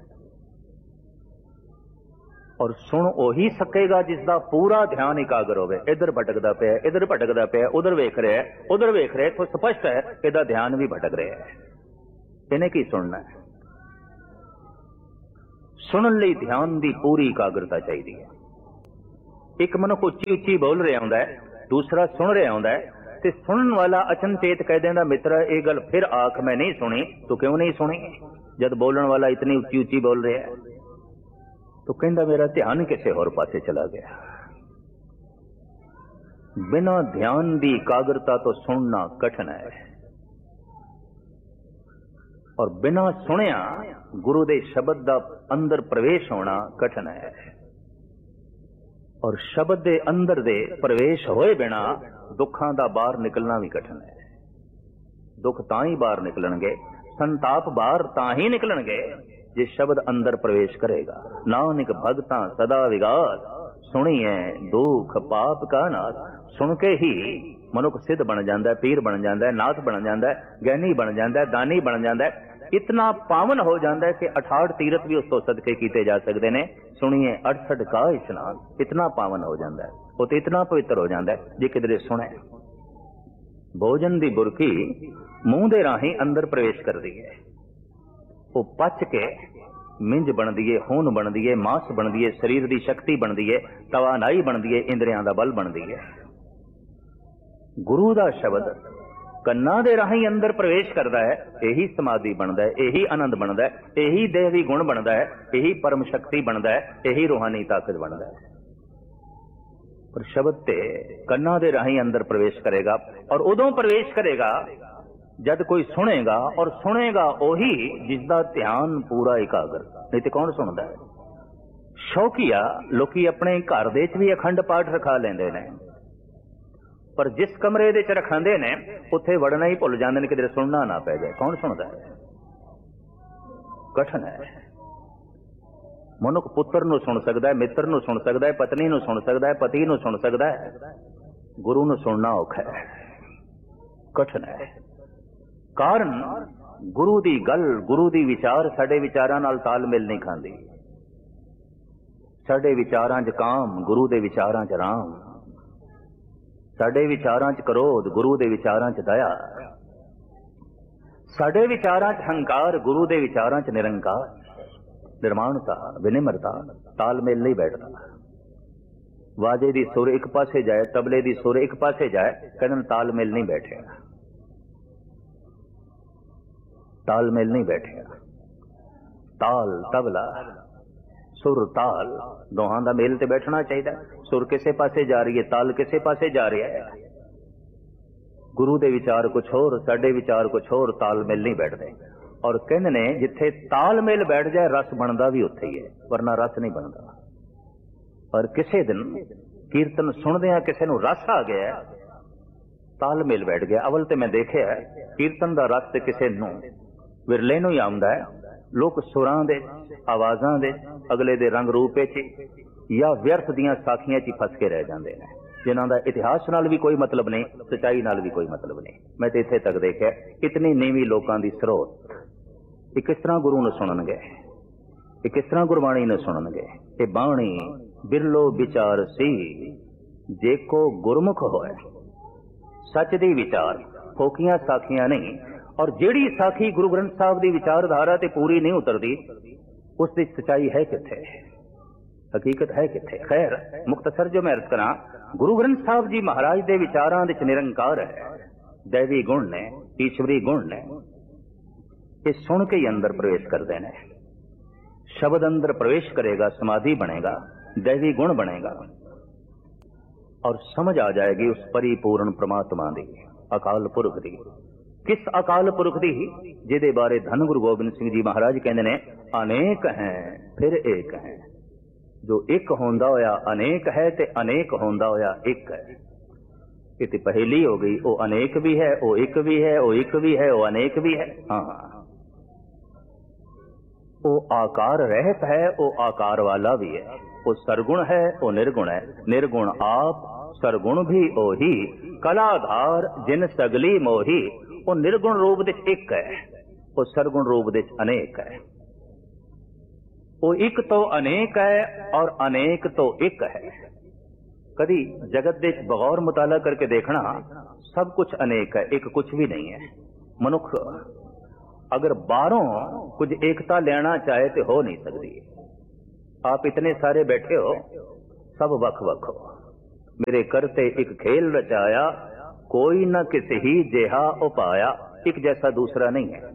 और सुन ओही सकेगा जिसका पूरा ध्यान एकाग्र होवे। इधर भटकदा पिया, इधर भटकदा पिया, उधर वेख रहा है, उधर वेख रहा है, तो स्पष्ट है इहदा ध्यान भी भटक रहा है। इन्हें की सुनना है? सुनन लई ध्यान की पूरी एकाग्रता चाहिए है। एक मनुख उच्ची उच्ची बोल रहा होंदा है, दूसरा सुन रहा होंदा है, ते सुनन वाला अचनचेत कह देंदा मित्र ये गल फिर आख मैं नहीं सुनी, तो क्यों नहीं सुनी? जब बोलने वाला इतनी उच्ची उच्ची बोल रहा है तो कहंदा मेरा ध्यान किसी होर पासे चला गया। बिना ध्यान की एकाग्रता तो सुनना कठिन है, और बिना सुनिया गुरु दे शब्द का अंदर प्रवेश होना कठिन है, और शब्द दे अंदर दे प्रवेश होए बिना दुखों का बाहर निकलना भी कठिन है। दुख तां ही बाहर निकलणगे, संताप बाहर तां ही निकलणगे जे शब्द अंदर प्रवेश करेगा। नानक भगतां सदा विगास, सुनिए दुख पाप का नाश। सुन के ही मनुख सिद्ध बन जाता है, पीर बन जाता है, नाथ बन जाता है, ज्ञानी बन जाता है, दानी बन जाता है, इतना पावन हो जाता है कि 68 तीरथ भी उसको सदके किए जा सकते हैं। सुनिए 68 का स्नान, इतना पावन हो जाता है, वो तो इतना पवित्र हो जाता है जे किधरे सुने। भोजन की बुरकी मूंह दे राही अंदर प्रवेश कर दी है, वो पच के मिंज बनती है, खून बनती है, मांस बनती है, शरीर की शक्ति बनती है, तवानाई बनती है, इंद्रियां का बल बनती है। गुरु का शब्द कन्ना दे राही अंदर प्रवेश करता है, यही समाधि बनता है, यही आनंद बनता है, यही देवी गुण बनता है, यही परम शक्ति बनता है, यही रूहानी ताकत बनता है। पर शब्द ते कन्ना दे राही अंदर प्रवेश करेगा, और उदों प्रवेश करेगा जब कोई सुनेगा, और सुनेगा ओही जिसका ध्यान पूरा एकाग्र। नहीं तो कौन सुनता है? शौकिया लोकी अपने घर दे च भी अखंड पाठ रखा लेंदे ने, पर जिस कमरे दे च रखांदे ने उत्थे वड़ना ही भुल जांदे ने, किधरे सुनना ना पै जाए। कौन सुनता है? कठिन है। मनुख पुत्र नूं सुन सकता है, मित्र नूं सुन सकता है, पत्नी नूं सुन सकता है, पति नूं सुन सकता है, गुरु नूं सुनना औखा है, कठिन है। कारण गुरु दी गल, गुरु दी विचार साडे विचारां नाल तालमेल नहीं खांदी। साडे विचारां च काम, गुरु दे विचारां च राम। साडे विचारां च क्रोध, गुरु दे विचारां च दया। साडे विचारां च हंकार, गुरु दे विचारां च निरंकार। निर्माणता, विनिम्रता, तालमेल नहीं बैठता। वाजे दी सुर एक पासे जाए, तबले दी सुर एक पासे जाए, कहन तालमेल नहीं बैठेगा, तालमेल नहीं बैठेगा। ताल तबला, सुर ताल, दोहां दा मेल ते बैठना चाहिए। सुर किसे पासे जा रही है, ताल किसे पासे जा रहा है। गुरु दे विचार कुछ होर, साडे विचार कुछ होर, तालमेल नहीं बैठते। और कहंदे ने जिथे तालमेल बैठ जाए रस बनता भी उत्थे ही है, वरना रस नहीं बनता। और किसी दिन कीर्तन सुनदियां किसी नूं रस आ गया, तालमेल बैठ गया। अवल ते मैं देखिया कीर्तन दा रस ते किसी नूं विरले नूं ही आउंदा है। लोग सुरां दे, आवाज़ां दे, अगले दे रंग रूप या व्यर्थ दियां साखियां च फस के रह जाते हैं, जिन्हां दा इतिहास नाल भी कोई मतलब नहीं, सच्चाई नाल भी कोई मतलब नहीं। मैं तो इत्थे तक देखिया इतनी नीवी लोगों की स्रोत, ये किस तरह गुरु नूं सुणनगे, ये किस तरह गुरबाणी नूं सुणनगे। ये बाणी बिरलो विचार सी जेको गुरमुख होए, सच दी विचार, फोकियां साखियां नहीं। और जेड़ी साखी गुरु ग्रंथ साहब की विचारधारा ते पूरी नहीं उतरती, उसकी सच्चाई है किथे, हकीकत है किथे। खैर मुख्तसर जो मैं अर्ज करा, गुरु ग्रंथ साहब जी महाराज के विचारां दे निरंकार है, दैवी गुण ने, ईश्वरी गुण ने। ये सुन के ही अंदर प्रवेश करते हैं। शब्द अंदर प्रवेश करेगा, समाधि बनेगा, दैवी गुण बनेगा, और समझ आ जाएगी उस परिपूर्ण परमात्मा दी, अकाल पुरख दी। किस अकाल पुरख दी? जिहदे बारे धन गुरु गोबिंद सिंह जी महाराज कहते हैं, अनेक हैं फिर एक हैं। जो एक होंदा होया अनेक है, ते अनेक होंदा होया एक है। ये तो पहेली हो गई, वो अनेक भी है, वो एक भी है, वो एक भी है, वो अनेक भी है। हाँ, वो आकार रहत है, वो आकार वाला भी है। वो सरगुण है, वो निर्गुण है। निर्गुण आप, सरगुण भी ओही, कलाधार जिन सगली मोही। वो निर्गुण रूप दे एक है, वो सरगुण रूप दे अनेक है। वो एक तो अनेक है और अनेक तो एक है। कभी जगत दे बगौर मुताला करके देखना, सब कुछ अनेक है, एक कुछ भी नहीं है। मनुख अगर बाहरों कुछ एकता लेना चाहे तो हो नहीं सकती। आप इतने सारे बैठे हो, सब वख वख हो। मेरे करते एक खेल रचाया, कोई न किसी ही जिहा उपाया। एक जैसा दूसरा नहीं है।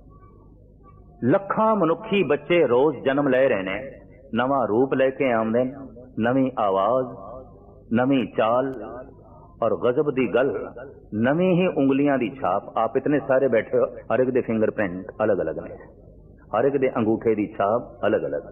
लखां मनुखी बच्चे रोज जन्म ले रहे ने, नवा रूप लेके आउंदे, नवी आवाज, नवी चाल और गजब दी गल, नवी ही उंगलियां दी छाप। आप इतने सारे बैठे हो, हर एक दे फिंगरप्रिंट अलग अलग ने, हर एक दे अंगूठे दी छाप अलग अलग।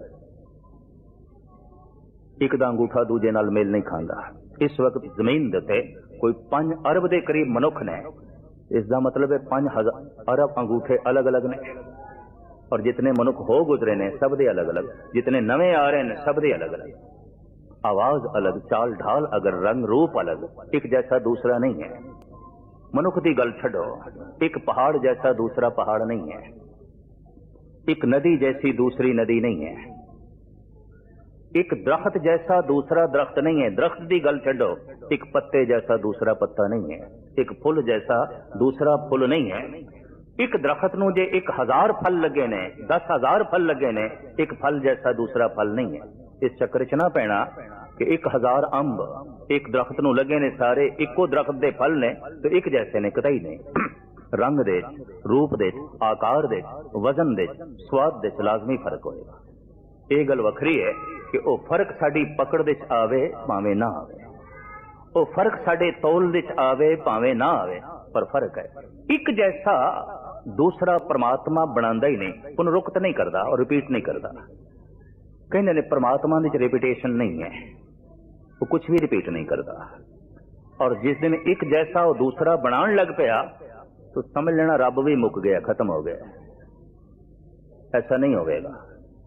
एक दा अंगूठा दूजे नाल मेल नहीं खांदा। इस वक्त जमीन दे उत्ते कोई 5 अरब के करीब मनुख ने। इसका मतलब है 5 अरब अंगूठे अलग अलग ने, और जितने मनुख हो गुजरे ने सब दे अलग अलग, जितने नवे आ रहे हैं सब दे अलग अलग। आवाज अलग, चाल ढाल अगर, रंग रूप अलग, एक जैसा दूसरा नहीं है। मनुख की गल छड़ो, एक पहाड़ जैसा दूसरा पहाड़ नहीं है, एक नदी जैसी दूसरी नदी नहीं है, एक दरख्त जैसा दूसरा दरख्त नहीं है। दरख्त की गल छड़ो, एक पत्ते जैसा दूसरा पत्ता नहीं है, एक फुल जैसा दूसरा फुल नहीं है। एक दरख्त नूं जे 1000 फल लगे ने, 10,000 फल लगे ने, एक फल जैसा दूसरा फल नहीं है। इस चक्कर च ना पैना कि 1000 अंब एक दरख्त नूं लगे ने, सारे इको दरख्त दे फल ने तो एक जैसे ने, कतई नहीं। रंग दे, रूप दे, आकार दे, वजन दे, स्वाद दे लाजमी फर्क होएगा। ये गल वखरी है कि वह फर्क साडी पकड़ दे आवे भावें ना आवे, वह फर्क साडे तौल दे आवे भावें ना आवे, पर फर्क है। एक जैसा दूसरा परमात्मा बनांदा ही नहीं, पुनरुक्त नहीं करता और रिपीट नहीं करता। कहने ने परमात्मा की रिपीटेशन नहीं है, वो कुछ भी रिपीट नहीं करता। और जिस दिन एक जैसा वो दूसरा बनाने लग पाया तो समझ लेना रब भी मुक गया, खत्म हो गया। ऐसा नहीं होगा।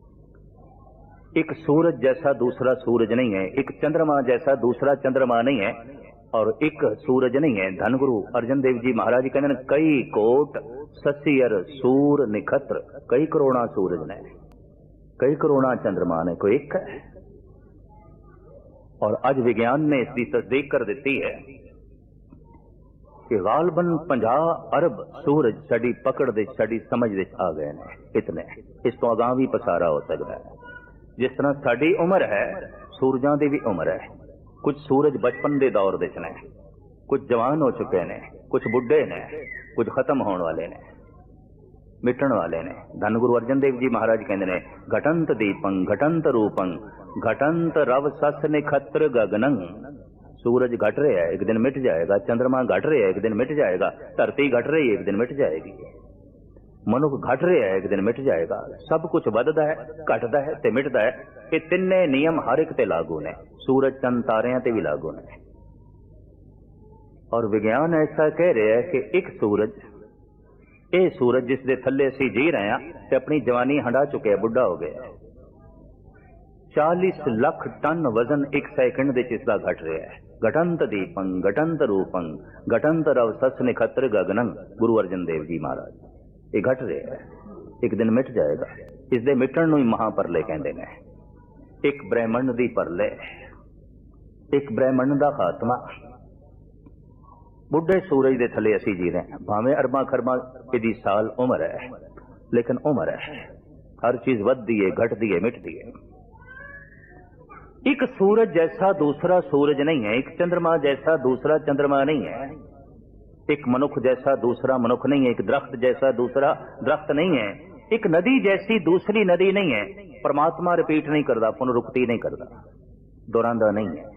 एक सूरज जैसा दूसरा सूरज नहीं है, एक चंद्रमा जैसा दूसरा चंद्रमा नहीं है, और एक सूरज नहीं है। धनगुरु अर्जन देव जी महाराज जी कहते हैं, कई कोट ससियर सूर निखत्र, कई करोड़ा सूरज ने, कई करोड़ा चंद्रमा ने, कोई एक है। और आज विज्ञान ने इसकी तस्दीक कर दी है कि गालबन 50 अरब सूरज साड़ी पकड़ दे, साड़ी समझ दे आ गए ने। इतने, इस तो अगां भी पसारा हो सकता है। जिस तरह साड़ी उम्र है, सूरजां दी भी उम्र है। कुछ सूरज बचपन के दौर दे ने, कुछ जवान हो चुके ने, कुछ बुढ़े ने, कुछ खत्म होने वाले ने, मिटन वाले ने। धन गुरु अर्जन देव जी महाराज कहते हैं, घटंत दीपं घटंत रूपं घटंत रव सस निखत्र गगनं। सूरज घट रहा है, एक दिन मिट जाएगा। चंद्रमा घट रहा है, एक दिन मिट जाएगा। धरती घट रही है, एक दिन मिट जाएगी। मनुख घट रहा है, एक दिन मिट जाएगा। सब कुछ बददा है, घटदा है ते मिटदा है। ये तिन्ने नियम हर एक ते लागू ने, सूरज चंद तारियां ते भी लागू ने। और विज्ञान ऐसा कह रहा है कि एक सूरज, ये सूरज जिस दे थल्ले असीं जी रहे हैं ते अपनी जवानी हंडा चुके, बुढ़ा हो गया। 40 लाख टन वजन एक सेकंड दे इसका घट रहा है। घटंत दीपं घटंत रूपं घटंत रव सस निखत्र गगनं। गुरु अर्जन देव जी महाराज, ये घट रहा है, एक दिन मिट जाएगा। इस दे मिटण नूं ही महापरले कहंदे ने। एक ब्रह्मंड दी परले, एक ब्रह्मंड दा खात्मा। बुढ़े सूरज दे थले असी जी रहे हैं, भावें अरबां खरबां इहदी साल उम्र है, लेकिन उम्र है। हर चीज वधदी है, घटदी है, मिटदी है। एक सूरज जैसा दूसरा सूरज नहीं है, एक चंद्रमा जैसा दूसरा चंद्रमा नहीं है, एक मनुख जैसा दूसरा मनुख नहीं है, एक दरख्त जैसा दूसरा दरख्त नहीं है, एक नदी जैसी दूसरी नदी नहीं है। परमात्मा रिपीट नहीं करता, पुनरुक्ति नहीं करता, दोहरांदा नहीं है।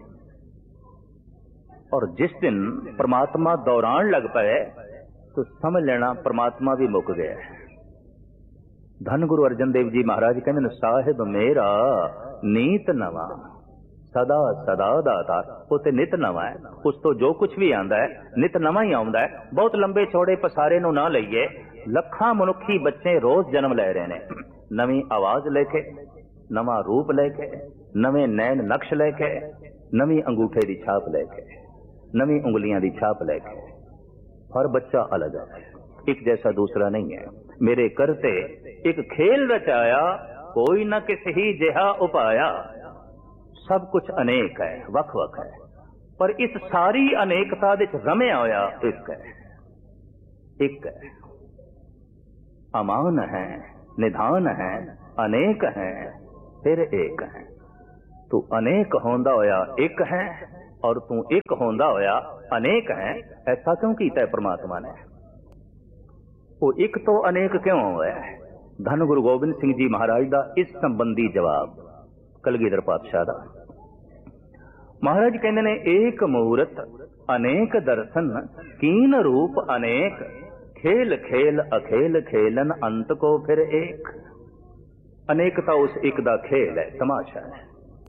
और जिस दिन परमात्मा दोहरान लग पाए तो समझ लेना परमात्मा भी मुक गया है। धन गुरु अर्जन देव जी महाराज कहते, साहिब मेरा नीत नवा सदा सदा दातार। उसे नित नवा है, उस तो जो कुछ भी आंदा है नित नवा ही आउंदा है। बहुत लंबे चौड़े पसारे नूं ना लईए। लखां मनुखी बच्चे रोज जन्म ले रहे हैं, नवी आवाज लेके, नवा रूप लेके, नवे नैन नक्श लेके, नवी अंगूठे की छाप लेके, नवी उंगलियां की छाप लेके। हर बच्चा अलग है, एक जैसा दूसरा नहीं है। मेरे करते एक खेल रचाया, कोई न किसी ही जिहा उपाया। सब कुछ अनेक है, वख वख है, पर इस सारी अनेकता दे रमिया होया एक है, एक है। अमान है, निधान है, अनेक है, फिर एक है। तू अनेक होंदा होया एक है और तू एक होंदा होया अनेक है। ऐसा क्यों कीता है परमात्मा ने? वो एक तो अनेक क्यों है? धन गुरु गोबिंद सिंह जी महाराज का इस संबंधी जवाब कलगीधर पातशाह दा। महाराज कहते ने एक मूरत अनेक दर्शन कीन रूप अनेक खेल खेल अखेल खेलन अंत को फिर एक। अनेकता उस एक दा खेल है, तमाशा है।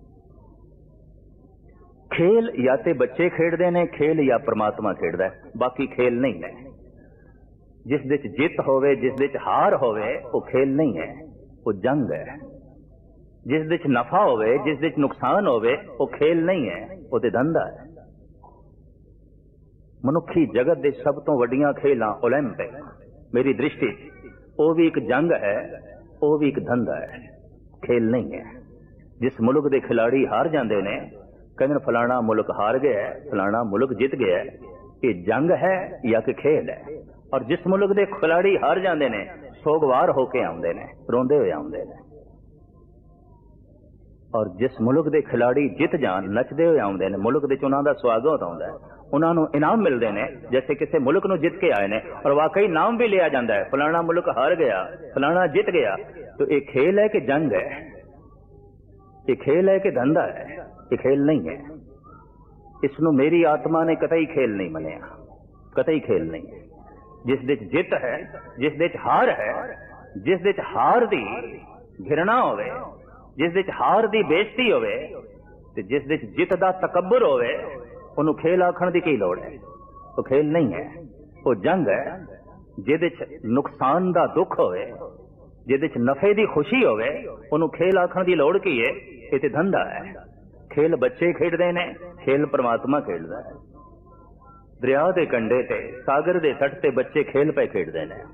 खेल या ते बच्चे खेडदे ने, खेल या परमात्मा खेडदा है, बाकी खेल नहीं है। जिस दे जित होवे जिस दे हार होवे वो खेल नहीं है, वो जंग है। जिस दे नफा होवे जिस दे नुकसान होवे वो खेल नहीं है, वो ते धंधा है। मनुखी जगत दे सब तो वड्डियां खेलां ओलंपिक मेरी दृष्टि वो भी एक जंग है, वो भी एक धंधा है, खेल नहीं है। जिस मुल्क दे खिलाड़ी हार जाते ने, कहते फलाना मुल्क हार गया है, फलाना मुल्क जीत गया है, ये जंग है या कि खेल है। और जिस मुल्क दे खिलाड़ी हार जाते ने, सोगवार होके आउंदे ने, रोंदे हुए आउंदे ने। और जिस मुल्क दे खिलाड़ी जित जान, नचदे हुए आउंदे ने, मुल्क दे उन्हां दा स्वागत आउंदा है, उन्होंने इनाम मिलते हैं जैसे किसी मुल्क नूं जित के आए ने। और वाकई नाम भी लिया जाता है, फलाना मुल्क हार गया, फलाना जित गया। तो ये खेल है कि जंग है? ये खेल है कि धंधा है? ये खेल नहीं है। इसनों मेरी आत्मा ने कतई खेल नहीं मनिया, कतई खेल नहीं है। जिस दे जित है जिस दे हार है, जिस दे हार दी घृणा होवे, जिस दे हार दी बेइज्जती होवे, ते जिस दे जित दा तकब्बुर होवे, उन्होंने खेल आखण की की लोड़ है? तो खेल नहीं है, वो जंग है। जिहदे च नुकसान दा दुख होवे, जिहदे च नफे दी खुशी होवे, उन्होंने खेल आखण की लोड़ की है? ये ते धंधा है। खेल बच्चे खेडदे ने, खेल परमात्मा खेडदा है। दरिया दे कंढे ते, सागर दे तट ते बच्चे खेल पे खेडदे ने।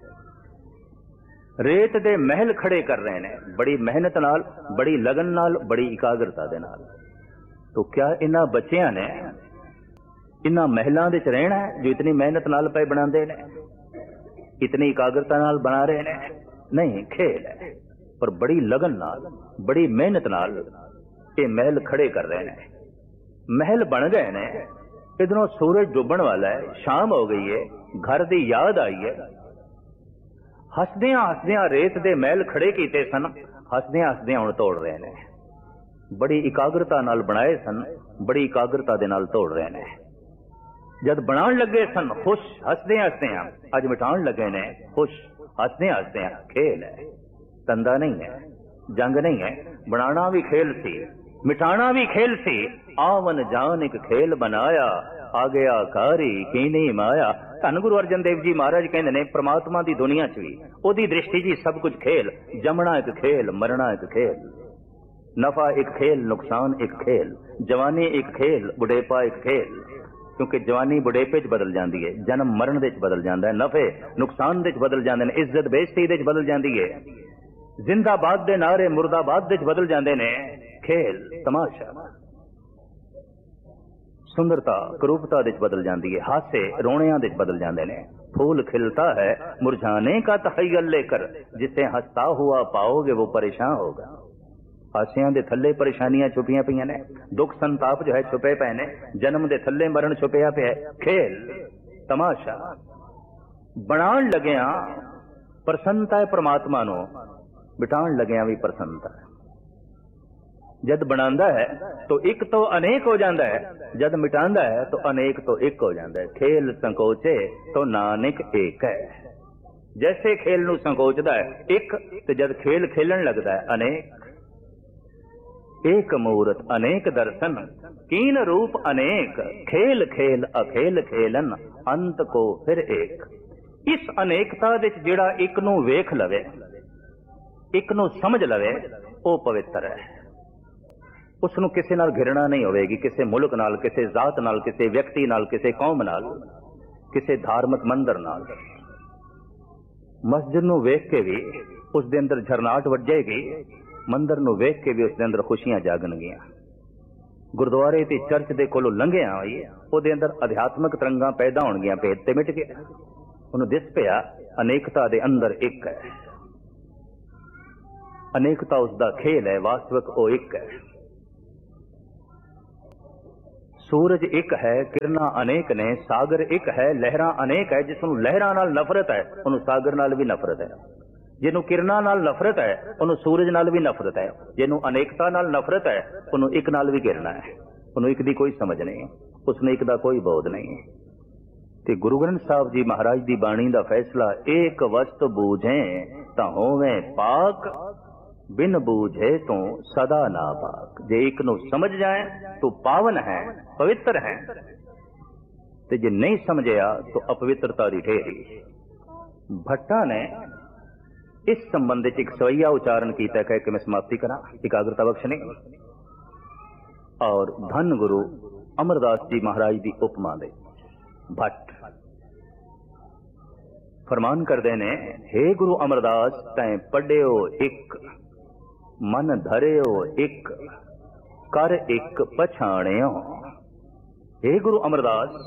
रेत दे महल खड़े कर रहे ने, बड़ी मेहनत नाल, बड़ी लगन नाल, बड़ी एकाग्रता दे नाल। तो क्या इन्हां बच्चियां ने इन्हां महलों दे च रहना है जो इतनी मेहनत नाल पे बनाते हैं, इतनी एकाग्रता नाल बना रहे हैं? नहीं, खेल है। पर बड़ी लगन नाल, बड़ी मेहनत नाल ये महल खड़े कर रहे हैं। महल बन गए ने, इधरों सूरज डूबण वाला है, शाम हो गई है, घर दी याद आई है। हसदियां हसदियां रेत दे महल खड़े कीते सन, हसदियां हसदियां हुण तोड़ रहे हैं। बड़ी एकाग्रता नाल बनाए सन, बड़ी एकाग्रता दे नाल तोड़ रहे हैं। जद बनान लगे सन खुश हसदे हसदे, अज मिटान लगे ने खुश हसदे हसदे। खेल है, धंधा नहीं है, जंग नहीं है। बनाना भी खेल सी, मिटाना भी खेल सी। आवन जान एक खेल बनाया, आ गया कारी की नहीं माया। धन गुरु अर्जन देव जी महाराज कहते ने, परमात्मा की दुनिया च भी ओदी दृष्टि जी सब कुछ खेल। जमना एक खेल, मरना एक खेल, नफा एक खेल, नुकसान एक खेल, जवानी एक खेल, बुढ़ेपा एक खेल। क्योंकि जवानी बुढ़ेपे च बदल जाती है, जन्म मरण दे च बदल जाता है, नफे नुकसान दे च बदल जाते हैं, इज्जत बेइज्जती दे च बदल जाती है, जिंदाबाद दे नारे मुर्दाबाद दे च बदल जाते हैं। खेल तमाशा, सुंदरता करूपता दे च बदल जाती है, हासे रोणियां दे च बदल जाते हैं। फूल खिलता है मुरझाने का तखय्युल लेकर, जिसे हंसता हुआ पाओगे वो परेशान होगा। हासियां दे थल्ले परेशानियां छुपियां पईयां ने, दुख संताप जो है छुपे पे ने, जन्म दे थल्ले मरण छुपिया पे है। खेल तमाशा, बनान लगिया प्रसन्नता है परमात्मा नो, बिठान लगिया भी प्रसन्नता है। जद बनांदा है तो एक तो अनेक हो जाता है, जद मिटांदा है तो अनेक तो एक हो जाता है। खेल संकोचे तो नानक एक है। जैसे खेल नू संकोचदा है एक, तो जद खेल खेलन लगता है अनेक। एक मूरत अनेक दर्शन कीन रूप अनेक, खेल खेल अखेल खेलन अंत को फिर एक। इस अनेकता दे जिहड़ा एक नू वेख लवे, एक नू समझ लवे, वो पवित्र है। उसनू किसी नाल घृणा नहीं होवेगी, किसी मुल्क नाल, किसी जात नाल, किसी व्यक्ति नाल, किसी कौम नाल, किसी धार्मिक मंदिर नाल। मस्जिद नू वेख के भी उस दे अंदर झरनाट वजेगी, मंदिर नू वेख के भी उस दे अंदर खुशियां जागणगियां। गुरुद्वारे ते चर्च दे कोलों लंघिया ਉਹਦੇ अंदर अध्यात्मक तरंगां पैदा होणगियां, भेद ते मिट गया। ਉਹਨੂੰ दिस पिया अनेकता दे अंदर एक है। अनेकता उसका खेल है, वास्तविक वो एक है। सूरज एक है, किरना अनेक ने, सागर एक है, लहरां अनेक है। जिसनों लहरां नाल नफरत है उन्होंने सागर नाल भी नफरत है। जिन्हों किरना नाल नफरत है उन्होंने सूरज नाल भी नफरत है। जिन्हों अनेकता नाल नफरत है उन्होंने एक नाल भी गिरना है। उन्होंने एक दी कोई समझ नहीं, उसने एक दा कोई बोध नहीं। ते गुरु ग्रंथ साहब जी महाराज दी बाणी दा फैसला, एक वस्त बूझे तां होवें पाक, बिन बूझे तो सदा ना पाक। जे एक नू समझ जाए तो पावन है, पवित्र है, ते जे नहीं समझया तो अपवित्रता दी ढेरी। भट्टा ने इस संबंध एक सवैया उच्चारण किया, कह के मैं समाप्ति करा, एकाग्रता बख्शनी। और धन गुरु अमरदास जी महाराज की उपमा दे भट्ट फरमान करते ने, हे गुरु अमरदास तैं पढ़ियो एक, मन धरियो एक, कर एक पछाणियो। हे गुरु अमरदास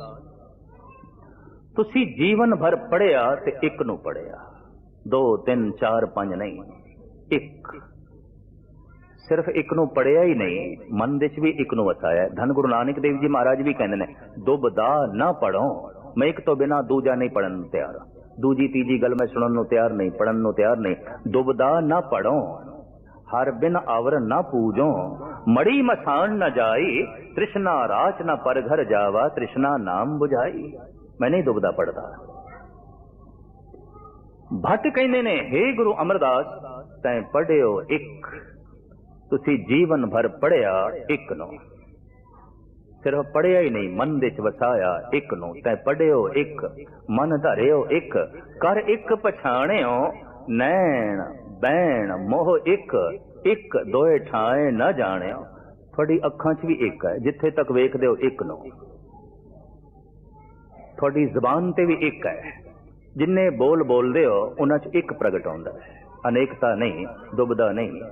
तुसी जीवन भर पढ़िया ते एक नू पढ़िया, 2 3 4 5 नहीं, एक। सिर्फ एक नू पढ़िया ही नहीं, मन विच भी एक नू वसाया। धन गुरु नानक देव जी महाराज भी कहते हैं, दुबदा ना पढ़ो, मैं एक तो बिना दूजा नहीं पढ़न नू तैयार, दूजी तीजी गल मैं सुनन नू तैयार नहीं, पढ़न नू तैयार नहीं। दुबदा ना पढ़ो, हर बिन आवर ना पूजो, मड़ी मसान न जाई, तृष्णा राच न पर घर जावा, तृष्णा नाम बुझाई। मैं नहीं दुबदा पढ़ता। भट्ट कहते ने, हे गुरु अमरदास तैं पढ़ियो एक, तुसी जीवन भर पढ़िया एक नो। सिर्फ पढ़िया ही नहीं, मन विच वसाया एक नो। तैं पढ़ियो एक, मन धरियो एक, कर एक पछाणियो, नैण बैण मोह एक, एक दोए ठाए न जाणियो। थोड़ी अखां च भी एक है, जिथे तक वेखदे हो एक नो। थोड़ी जबान ते भी एक है, जिन्ने बोल बोलते हो उन्हां च एक प्रगट होंदा है, अनेकता नहीं, दुबदा नहीं।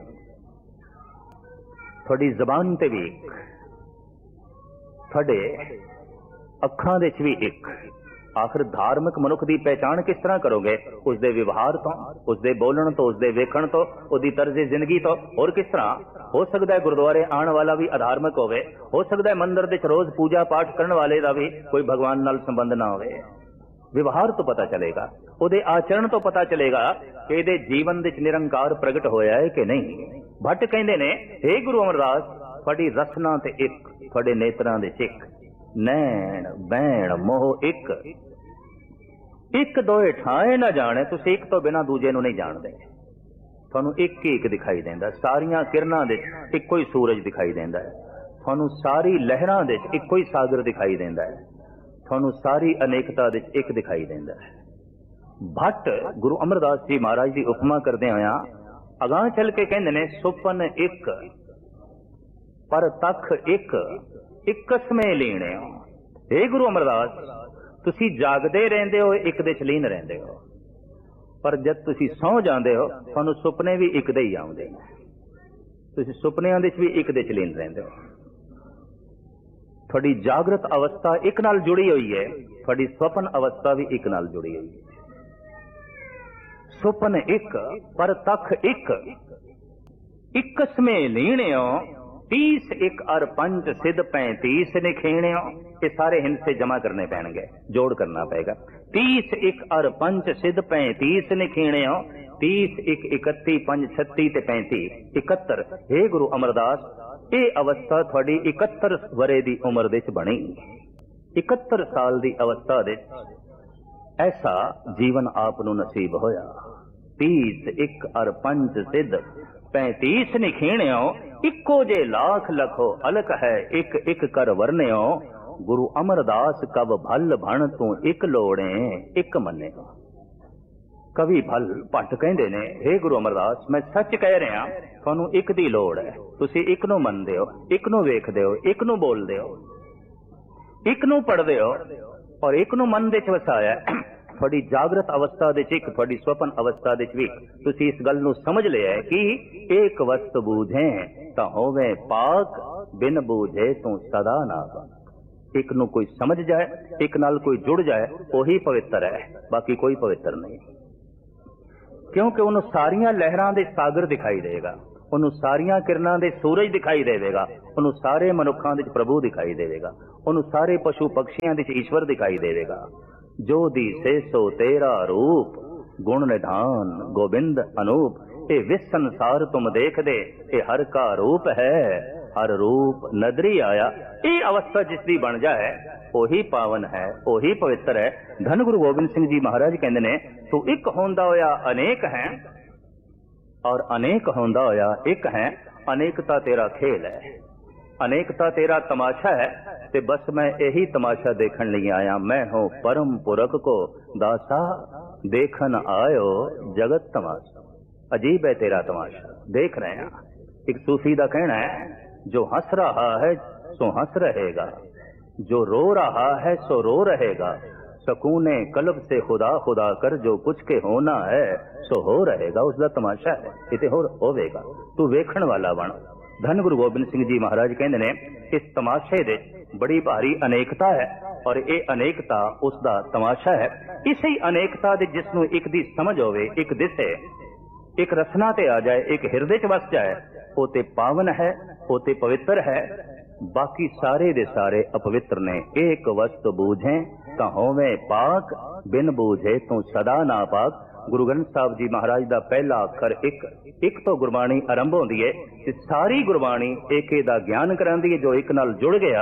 थोड़ी जबान ते भी एक, थोड़े अखां दे च भी एक। आखिर धार्मिक मनुख की पहचान किस तरह करोगे? उसके व्यवहार तो, उसके बोलण तो, उसके वेखण तो, उसकी तर्ज जिंदगी तो। और किस तरह हो सकता है गुरुद्वारे आने वाला भी अधार्मिक होवे, हो सकता है मंदिर दे रोज पूजा पाठ करने वाले का भी कोई भगवान नाल संबंध ना होवे। व्यवहार तो पता चलेगा, उहदे आचरण तो पता चलेगा कि इहदे जीवन दे निरंकार प्रगट होया है कि नहीं। भट्ट कहंदे ने, हे गुरु अमरदास तुहाडी रसना ते एक, तुहाडे नेत्रां दे एक, नैण बैण मोह एक, एक दोए ठाए ना जाने। तुसीं एक तो बिना दूजे नूं नहीं जाणदे। तुहानूं एक ही एक दिखाई देंदा, सारियां किरणां दे इक्को ही सूरज दिखाई देंदा है। तुहानूं सारी लहरां दे इक्को ही सागर दिखाई देंदा है। तुहानूं सारी अनेकता दे एक दिखाई देंदा है। भट्ट गुरु अमरदास जी महाराज की उपमा करदे होया अगां चल के कहंदे ने, सुपन एक पर तख एक, एक समय लीने हो। हे गुरु अमरदास तुसी जागदे रहंदे हो, एक दे च लीन रहंदे हो, पर जब तुसी सौ जांदे हो तुहानूं सुपने भी एक दे ही आउंदे ने। तुसी सुपनियां दे च भी एक दे च लीन रहंदे हो। थोड़ी जागृत अवस्था एक नाल जुड़ी हुई है, थोड़ी स्वप्न अवस्था भी एक नाल जुड़ी हुई है। सुपन एक पर तख एक, एक समय लीणियो, 30 एक और 5 सिद्ध 35 निखेणियो। ये सारे हिंसे जमा करने पैणगे, जोड़ करना पड़ेगा। 30 एक और 5 सिद्ध 35 निखेणियो, 30 एक 31 5 36 ते 35 71। हे गुरु अमरदास ये अवस्था थोड़ी 71 वरे दी उम्र दे च बनी। 71 साल दी अवस्था दे ऐसा जीवन आप नूं नसीब होया। 30 एक और 5 सिद्ध 35 निखेणियो, इक्को जे लाख लखो अलख है, एक एक कर वर्ण्यो। गुरु अमरदास कब भल भण तू एक लोड़े, एक मन्ने। कवि भल भट्ट कहंदे ने, हे गुरु अमरदास मैं सच कह रहा, तुहानूं एक दी लोड़ है। तुसीं एक नूं मनदे हो, एक नूं वेखदे हो, एक नूं बोलदे हो, एक नूं पढ़दे हो और एक नूं मन दे च वसाया। थोड़ी जागृत अवस्था दे एक, थोड़ी स्वप्न अवस्था दे एक। तुसीं इस गल नूं समझ लिया है कि एक वस्त बूझे तां होवे पाक, बिन बूझे तू सदा ना पाक। एक नूं कोई समझ जाए, एक नाल कोई जुड़ जाए, वही पवित्र है, बाकी कोई पवित्र नहीं। क्योंकि उन्होंने सारिया लहरां दे सागर दिखाई देगा, उन्होंने सारिया किरणां दे सूरज दिखाई देगा, उन्होंने सारे मनुखां दे प्रभु दिखाई देगा, उन्होंने सारे पशु पक्षियां दे ईश्वर दिखाई देगा। जो दिसे सो तेरा रूप, गुण निधान गोबिंद अनूप। ये विश्व संसार तुम देख दे, ये हर का रूप है, हर रूप नदरी आया। ये अवस्था जिसकी बन जाए ओही पावन है, ओही पवित्र है। धन गुरु गोबिंद सिंह जी महाराज कहते ने, तू एक होंदा होया अनेक है और अनेक होंदा होया एक है। अनेकता तेरा खेल है, अनेकता तेरा तमाशा है, ते बस मैं यही तमाशा देखने लिए आया। मैं हूं परम पुरख को दासा, देखन आयो जगत तमाशा। अजीब है तेरा तमाशा, देख रहे हैं। एक सूफी का कहना है, जो हंस रहा है सो हंस रहेगा, जो रो रहा है सो रो रहेगा। सकूने कल्ब से खुदा खुदा कर, जो कुछ के होना है सो हो रहेगा। उसका तमाशा है, इते होवेगा। तू वेखण वाला बन। धन गुरु गोबिंद सिंह जी महाराज कहते ने, इस तमाशे दे बड़ी भारी अनेकता है और ये अनेकता उसका तमाशा है। इसी अनेकता दे जिसनों एक दी समझ होवे, एक दिसे, एक रसना ते आ जाए, एक हृदय च वस जाए, वो ते पावन है, वो ते पवित्र है। बाकी सारे दे सारे अपवित्र ने। एक वस्तु बूझे तो होवे पाक, बिन बूझे तो सदा ना पाक। गुरु ग्रंथ साहब जी महाराज का पहला अखर एक तो गुरबाणी आरंभ होती है, सारी गुरबाणी एक दा ज्ञान करांदी है। जो एक नाल जुड़ गया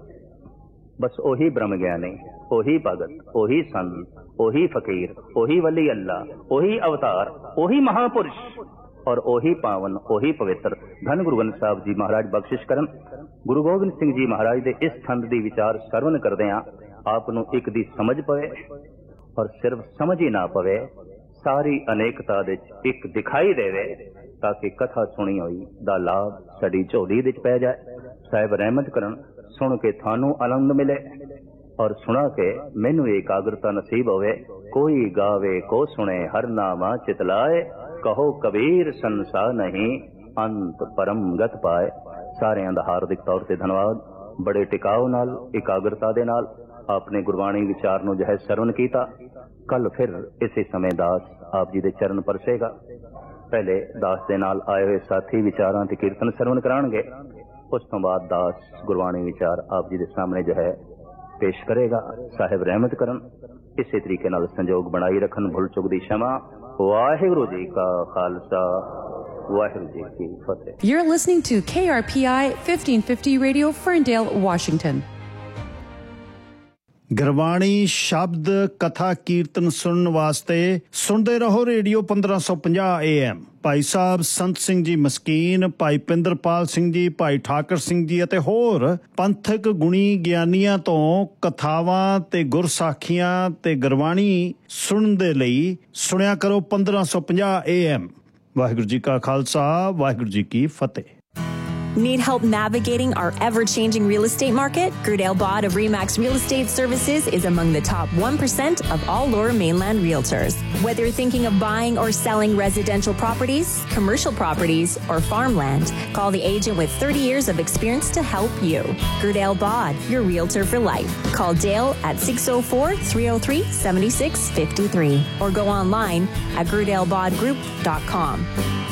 बस ओही ब्रह्म ज्ञानी, ओही भगत, ओही संत, ओही फकीर, ओही वली अल्लाह, ओही अवतार, ओही महापुरुष और ओही पावन, ओही पवित्र। धन गुरु ग्रंथ साहब जी महाराज बख्शिश करन। गुरु गोबिंद सिंह जी महाराज दे इस छंद दी विचार सरवण करदे आ आप नूं एक दी समझ पवे, और सिर्फ समझ ही ना पवे, सारी अनेकता दे एक दिखाई देवे, ताकि कथा सुनी हुई दा लाभ साडी झोली दे पै जाए। साहिब रहमत करन, सुन के थानू आनंद मिले और सुना के मैनू एकाग्रता नसीब होवे। कोई गावे को सुने हर नामा चितलाए, कहो कबीर संसार नहीं अंत परम गत पाए। सारिਆਂ ਦਾ हार्दिक तौर ਤੇ धन्यवाद। बड़े टिकाव नाल एकाग्रता दे नाल आपने गुरबाणी विचार नूं जह सरवण कीता। कल फिर इसी समय दास आप जी दे चरण परसेगा। पहले दास दे नाल आए हुए साथी विचारां ते कीर्तन सरवण कराणगे, उस तो बाद दास गुरबाणी विचार आप जी दे सामने जो है पेश करेगा। साहिब रहमत करन, इसी तरीके नाल संजोग बनाई रखन, भुल चुक दी क्षमा। वाहिगुरू जी का खालसा, वाहिगुरू जी की फतेह। You're listening to KRPI 1550 Radio, Ferndale, Washington. Gurbani ਸ਼ਬਦ ਕਥਾ ਕੀਰਤਨ ਸੁਣਨ ਵਾਸਤੇ ਸੁਣਦੇ ਰਹੋ ਰੇਡੀਓ 1550 AM। ਭਾਈ ਸਾਹਿਬ ਸੰਤ ਸਿੰਘ ਜੀ ਮਸਕੀਨ, ਭਾਈ ਪਿੰਦਰਪਾਲ ਸਿੰਘ ਜੀ, ਭਾਈ ਠਾਕਰ ਸਿੰਘ ਜੀ ਅਤੇ ਹੋਰ ਪੰਥਕ ਗੁਣੀ ਗਿਆਨੀਆਂ ਤੋਂ ਕਥਾਵਾਂ ਤੇ ਗੁਰਸਾਖੀਆਂ ਤੇ ਗੁਰਬਾਣੀ ਸੁਣਨ ਦੇ ਲਈ ਸੁਣਿਆ ਕਰੋ 1550 AM। ਵਾਹਿਗੁਰੂ ਜੀ ਕਾ ਖਾਲਸਾ, ਵਾਹਿਗੁਰੂ ਜੀ ਕੀ ਫਤਿਹ। Need help navigating our ever-changing real estate market? Gerdale Bod of RE/MAX Real Estate Services is among the top 1% of all Lower Mainland realtors. Whether you're thinking of buying or selling residential properties, commercial properties, or farmland, call the agent with 30 years of experience to help you. Gerdale Bod, your realtor for life. Call Dale at 604-303-7653 or go online at gerdalebodgroup.com.